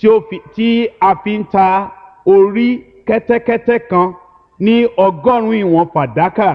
tí a fi ń ta orí kẹ́tẹ́kẹ́tẹ́ kan ní 100 ìwọ̀n fàdákà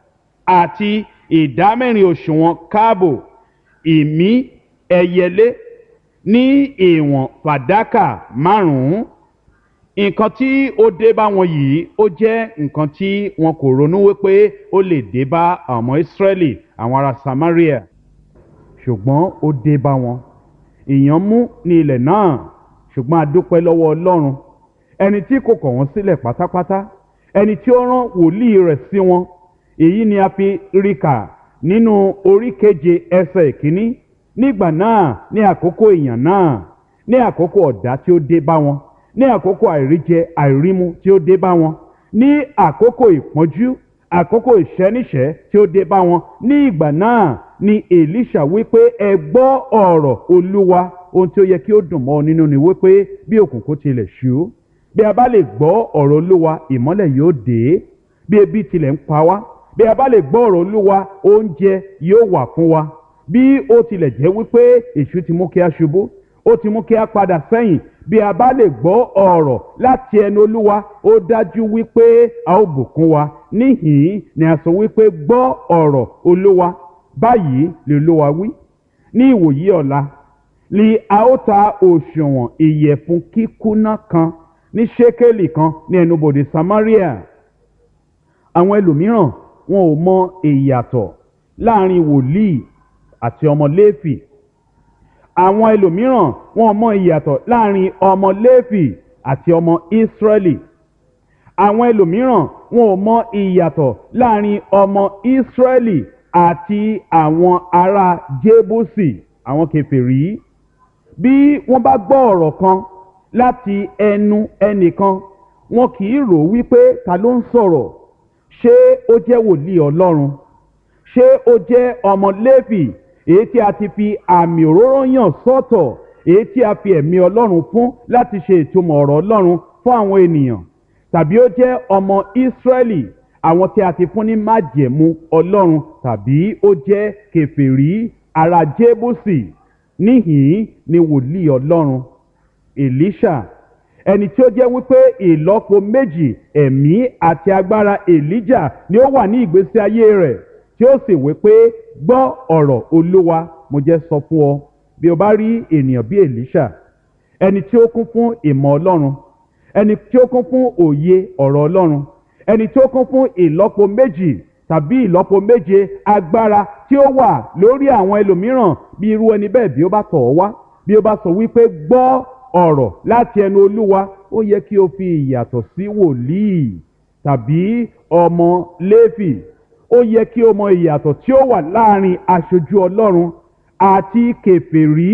àti 1/4 òṣùwọ̀n káàbò ìmí ẹyẹlé ní ìwọ̀n fàdákà 5. nǹkan tí ó dé bá wọn yìí ó jẹ́ nǹkan tí wọn kò ronú wípé ó lè dé bá àwọn ọmọ Ísírẹ́lì, àwọn ará Samaria, ṣùgbọ́n ó dé bá wọn. èèyàn mú ní ilẹ̀ náà, ṣùgbọ́n a dúpẹ́ lọ́wọ́ Ọlọ́run, ẹni tí kò kọ̀ wọ́n sílẹ̀ pátápátá, ẹni tí ó rán wòlíì rẹ̀ sí wọn. èyí ni a fi rí kà nínú orí keje ẹsẹ̀ ìkíní. nígbà náà ní àkókò ìyàn náà, ní àkókò ọ̀dá tí ó dé bá wọn, ní àkókò àìríjẹ àìrímu tí ó dé bá wọn, ní àkókò ìpọ́njú, àkókò ìṣẹ́níṣẹ́ tí ó dé bá wọn, ní ìgbà náà ni Èlíṣà wípé ẹ gbọ́ ọ̀rọ̀ Olúwa. ohun tí ó yẹ kí ó dùn mọ́ ọ nínú ni wípé bí òkùnkùn tilẹ̀ ṣú, bí a bá lè gbọ́ ọ̀rọ̀ Olúwa, ìmọ́lẹ̀ yóò dé. bí ebi tilẹ̀ ń pa wá, bí a bá lè gbọ́ ọ̀rọ̀ Olúwa, oúnjẹ yóò wà fún wa. bí ó tilẹ̀ jẹ́ wípé èṣù ti mú kí a ṣubú, ó ti mú kí a padà sẹ́yìn, bí a bá lè gbọ́ ọ̀rọ̀ láti ẹnu Olúwa, ó dájú wípé a ó bùkún wa. níhìn-ín ni a sọ wípé gbọ́ ọ̀rọ̀ Olúwa, báyìí lè Olúwa wí, ní ìwòyí ọ̀la li a ó ta òṣùwọ̀n ìyẹ̀fun kíkúnná kan ní ṣékélì kan ní ẹnubodè Samaria. àwọn ẹlòmíràn wọn ò mọ ìyàtọ̀ láàrin wòlíì àti ọmọ Léfì. àwọn ẹlòmíràn wọn ò mọ ìyàtọ̀ láàrin ọmọ Léfì àti ọmọ Ísírẹ́lì. àwọn ẹlòmíràn wọn ò mọ ìyàtọ̀ láàrin ọmọ Ísírẹ́lì àti àwọn ará Jébúsì, àwọn kèfèrí. bí wọ́n bá gbọ́ ọ̀rọ̀ kan láti ẹnu ẹnìkan, wọn kì í rò wípé ta ló ń sọ̀rọ̀. ṣé ó jẹ́ wòlíì Ọlọ́run? ṣé ó jẹ́ ọmọ Léfì, èyí tí a ti fi àmì òróró yàn sọ́tọ̀, èyí tí a fi ẹ̀mí Ọlọ́run fún láti ṣe ìtumọ̀ ọ̀rọ̀ Ọlọ́run fún àwọn ènìyàn? tàbí ó jẹ́ ọmọ Ísírẹ́lì, àwọn tí a ti fún ní májẹ̀mú Ọlọ́run? tàbí ó jẹ́ kèfèrí ará Jébúsì? níhìn-ín ni wòlíì Ọlọ́run Èlíṣà, ẹni tí ó jẹ́ wípé ìlọ́po méjì ẹ̀mí àti agbára Èlíjà ni ó wà ní ìgbésí ayé rẹ̀, tí ó sì wípé gbọ́ ọ̀rọ̀ Olúwa. mo jẹ́ sọ fún ọ, bí o bá rí ènìyàn bí Èlíṣà, ẹni tí ó kún fún ìmọ̀ Ọlọ́run, ẹni tí ó kún fún òye ọ̀rọ̀ Ọlọ́run, ẹni tí ó kún fún ìlọ́po méjì tàbí ìlọ́po méje agbára tí ó wà lórí àwọn ẹlòmíràn, bí irú ẹni bẹ́ẹ̀ bí ó bá tọ̀ ọ́ wá, bí ó bá sọ wípé gbọ́ ọ̀rọ̀ láti ẹnu Olúwa, ó yẹ kí o fi ìyàtọ̀ sí wòlíì tàbí ọmọ Léfì. ó yẹ kí o mọ ìyàtọ̀ tí ó wà láàrin aṣojú Ọlọ́run àti kèfèrí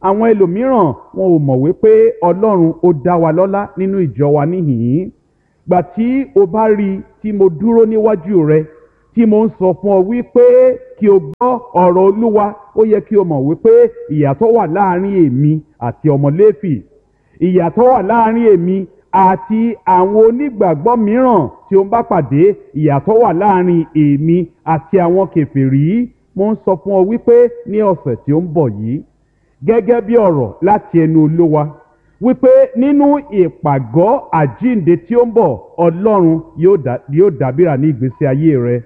àwọn ẹlòmíràn wọn ò mọ̀ wípé ọlọ́run ó dá wa lọ́lá nínú ìjọ wa níhìn-ín. Gbà tí o bá rí tí mo dúró níwájú rẹ tí mo ń sọ fún ọ wípé kí o gbọ́ ọ̀rọ̀ Olúwa, ó yẹ kí o mọ̀ wípé ìyàtọ̀ wà láàrin èmi àti ọmọ Léfì, ìyàtọ̀ wà láàrin èmi àti àwọn onígbàgbọ́ mìíràn tí o ń bá pàdé, ìyàtọ̀ wà láàrin èmi àti àwọn kèfèrí. Mo ń sọ fún ọ wípé ní ọ̀sẹ̀ tí ó ń bọ̀ yìí, gẹ́gẹ́ bí ọ̀rọ̀ láti ẹnu Olúwa, wípé nínú ìpàgọ́ àjíǹde tí ó ń bọ̀, Ọlọ́run yóò dábìrà ní ìgbésí ayé rẹ.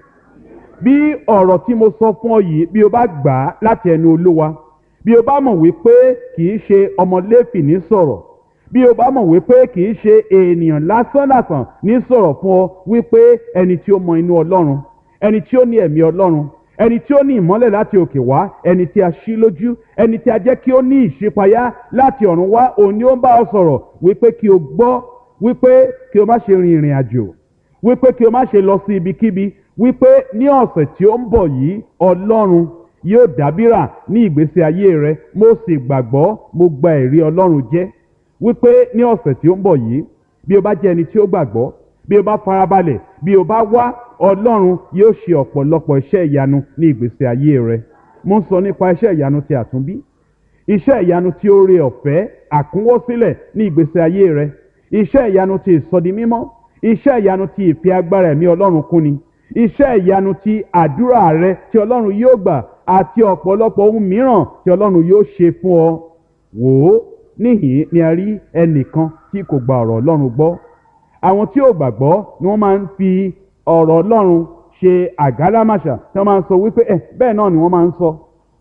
Bí ọ̀rọ̀ tí mo sọ fún ọ yìí, bí o bá gbà á láti ẹnu Olúwa, bí o bá mọ̀ wípé kì í ṣe ọmọ Léfì ní sọ̀rọ̀, bí o bá mọ̀ wípé kì í ṣe ènìyàn lásánlàsàn ní sọ̀rọ̀ fún ọ, wípé ẹni tí ó mọ inú Ọlọ́run, ẹni tí ó ní ẹ̀mí Ọlọ́run, ẹni tí ó ní ìmọ́lẹ̀ láti òkè wá, ẹni tí a ṣí lójú, ẹni tí a jẹ́ kí ó ní ìṣípayá láti ọ̀run wá, òun ni ó ń bá ọ sọ̀rọ̀ wípé kí o gbọ́, wípé kí o má ṣe rin ìrìn àjò, wípé kí o má ṣe lọ sí ibikíbi, wípé ní ọ̀sẹ̀ tí ó ń bọ̀ yìí Ọlọ́run yóò dábìrà ní ìgbésí ayé rẹ. Mo sì gbàgbọ́, mo gba ẹ̀rí Ọlọ́run jẹ́ wípé ní ọ̀sẹ̀ tí ó ń bọ̀ yìí, bí o bá jẹ́ ẹni tí ó gbàgbọ́, bí o bá farabalẹ̀, bí o bá wá, Ọlọ́run yóò ṣe ọ̀pọ̀lọpọ̀ iṣẹ́ ìyanu ní ìgbésí ayé rẹ. Mo ń sọ nípa iṣẹ́ ìyanu ti àtúnbí, iṣẹ́ ìyanu tí oore ọ̀fẹ́ àkúnwọ́sílẹ̀ ní ìgbésí ayé rẹ, iṣẹ́ ìyanu ti ìsọdimímọ́, iṣẹ́ ìyanu ti ìfi agbára ẹ̀mí Ọlọ́run kúnni, iṣẹ́ ìyanu ti àdúrà rẹ tí Ọlọ́run yóò gbà, àti ọ̀pọ̀lọpọ̀ ohun mìíràn tí Ọlọ́run yóò ṣe fún ọ. Wò ó, níhìn ni a rí ẹnìkan tí kò gba ọ̀rọ̀ Ọlọ́run gbọ́. Àwọn tí ò gbàgbọ́ ni wọ́n máa ń fi ọ̀rọ̀ Ọlọ́run ṣe àgálámàṣà, tí wọ́n máa ń sọ wípé bẹ́ẹ̀ náà ni wọ́n máa ń sọ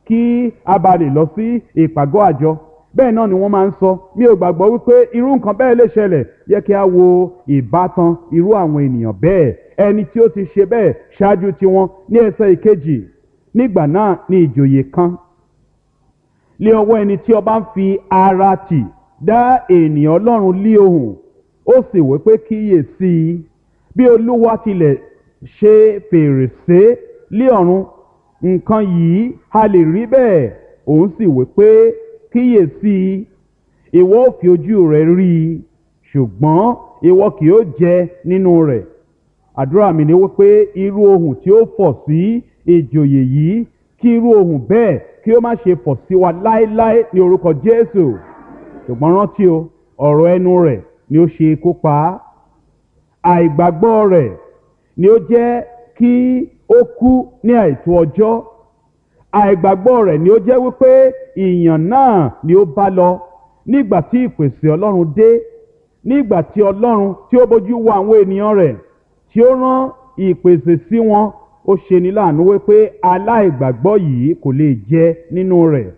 kí a bá lè lọ sí ìpàgọ́ àjọ, bẹ́ẹ̀ náà ni wọ́n máa ń sọ. Mi ò gbàgbọ́ wípé irú nǹkan bẹ́ẹ̀ lè ṣẹlẹ̀. Yẹ kí a wo ìbátan irú àwọn ènìyàn bẹ́ẹ̀, ẹni tí ó ti ṣe bẹ́ẹ̀ ṣáájú tiwọn. Ní ẹsẹ̀ ìkejì, nígbà náà ni ìjòyè kan lé ọwọ́ ẹni tí ọba ń fi ara tì dá ènìyàn Ọlọ́run lé ohùn, ó sì wí pé kíyèsí, bí Olúwa tilẹ̀ ṣe fèrèsé lé ọ̀run, nǹkan yìí a lè rí bẹ́ẹ̀. Òun sì wí pé kíyèsí, ìwọ ó fi ojú rẹ rí i, ṣùgbọ́n ìwọ kì yóò jẹ nínú rẹ̀. Àdúrà mi ni wípé irú ohùn tí ó fọ̀ sí ìjòyè yìí, kí irú ohùn bẹ́ẹ̀ kí ó má ṣe fọ̀ sí wa láéláé ní orúkọ Jésù. Ṣùgbọ́n rántí o, ọ̀rọ̀ ẹnu rẹ̀ ni ó ṣe ikú pa á. Àìgbàgbọ́ rẹ̀ ni ó jẹ́ kí ó kú ní àìtó ọjọ́. Àìgbàgbọ́ rẹ̀ ni ó jẹ́ wípé ìyàn náà ni ó bá lọ. Nígbà tí ìpèsè Ọlọ́run dé, nígbà tí Ọlọ́run tí ó bójú wo àwọn ènìyàn rẹ̀, tí ó rán ìpèsè sí wọn, ó ṣe ní láàánú wípé aláìgbàgbọ́ yìí kò lè jẹ nínú rẹ̀.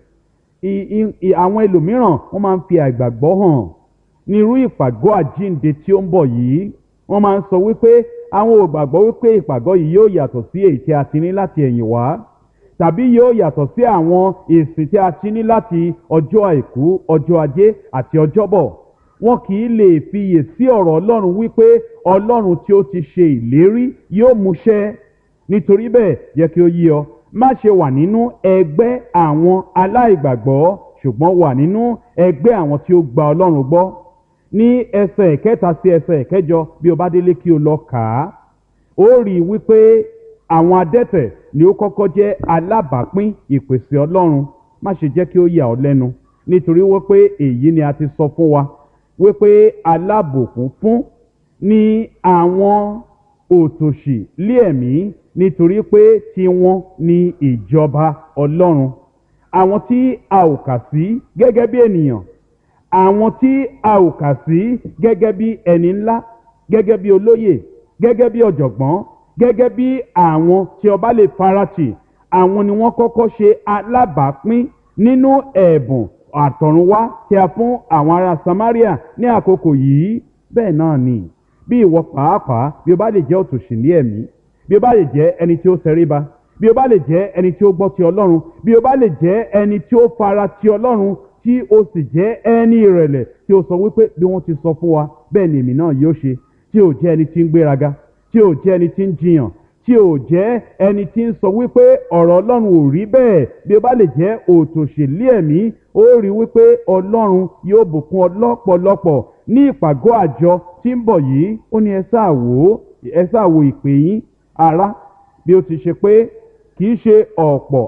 Àwọn ẹlòmíràn wọ́n máa ń fi àìgbàgbọ́ hàn ní irú ìpàgọ́ àjíǹde tí ó ń bọ̀ yìí. Wọ́n máa ń sọ wípé àwọn ò gbàgbọ́ wípé ìpàgọ́ yìí yóò yàtọ̀ sí èyí tí a ti ní láti ẹ̀yìn wá, tàbí yóò yàtọ̀ sí àwọn ìsìn tí a ti ní láti ọjọ́ àìkú, ọjọ́ ajé àti ọjọ́bọ̀. Wọn kì í lè fiyè sí ọ̀rọ̀ Ọlọ́run wípé Ọlọ́run tí ó ti ṣe ìlérí yóò múṣẹ. Nítorí bẹ́ẹ̀, jẹ́ kí ó yé ọ, má ṣe wà nínú ẹgbẹ́ àwọn aláìgbàgbọ́, ṣùgbọ́n wà nínú ẹgbẹ́ àwọn tí ó gba Ọlọ́run gbọ́. Ní ẹsẹ̀ ìkẹta sí ẹsẹ̀ ìkẹjọ, bí o bá délé kí o lọ kà á, ó rí i wípé àwọn adẹ́tẹ̀ ni ó kọ́kọ́ jẹ́ alábàápín ìpèsè Ọlọ́run. Má ṣe jẹ́ kí ó yà ọ́ lẹ́nu, nítorí wípé èyí ni a ti sọ fún wa wípé alábùkún fún ni àwọn òtòṣì lé ẹ̀mí, nítorí pé tiwọn ni ìjọba Ọlọ́run. Àwọn tí a ò kà sí gẹ́gẹ́ bí ènìyàn, àwọn tí a ò kà sí gẹ́gẹ́ bí ẹni ńlá, gẹ́gẹ́ bí olóyè, gẹ́gẹ́ bí ọ̀jọ̀gbọ́n, gẹ́gẹ́ bí àwọn tí ọba lè faratì, àwọn ni wọ́n kọ́kọ́ ṣe alábàápín nínú ẹ̀bùn àtọ̀runwá tí a fún àwọn ará Samaria ní àkókò yìí. Bẹ́ẹ̀ náà ni bí ìwọ pàápàá, bí o bá lè jẹ́ òtòṣì ní ẹ̀mí, bí o bá lè jẹ́ ẹni tí ó tẹríba, bí o bá lè jẹ́ ẹni tí ó gbọ́ ti Ọlọ́run, bí o bá lè jẹ́ ẹni tí ó fara ti Ọlọ́run, tí o sì jẹ́ ẹni ìrẹ̀lẹ̀, tí o sọ wípé bí wọ́n ti sọ fún wa bẹ́ẹ̀ ni èmi náà yóò ṣe, tí o jẹ́ ẹni tí ń gbéraga, tí o jẹ́ ẹni tí ń jiyàn, tí tí ò jẹ́ ẹni tí ń sọ wípé ọ̀rọ̀ ọlọ́run ò rí bẹ́ẹ̀, bí ó bá lè jẹ́ òtòṣèlú ẹ̀mí, ó rí wípé ọlọ́run yóò bùkún ọ lọ́pọ̀lọpọ̀ ní ìpàgọ́ àjọ tí ń bọ̀ yìí. Ó ní ẹ sáà wò ìpè yín ará, bí ó ti ṣe pé kì í ṣe ọ̀pọ̀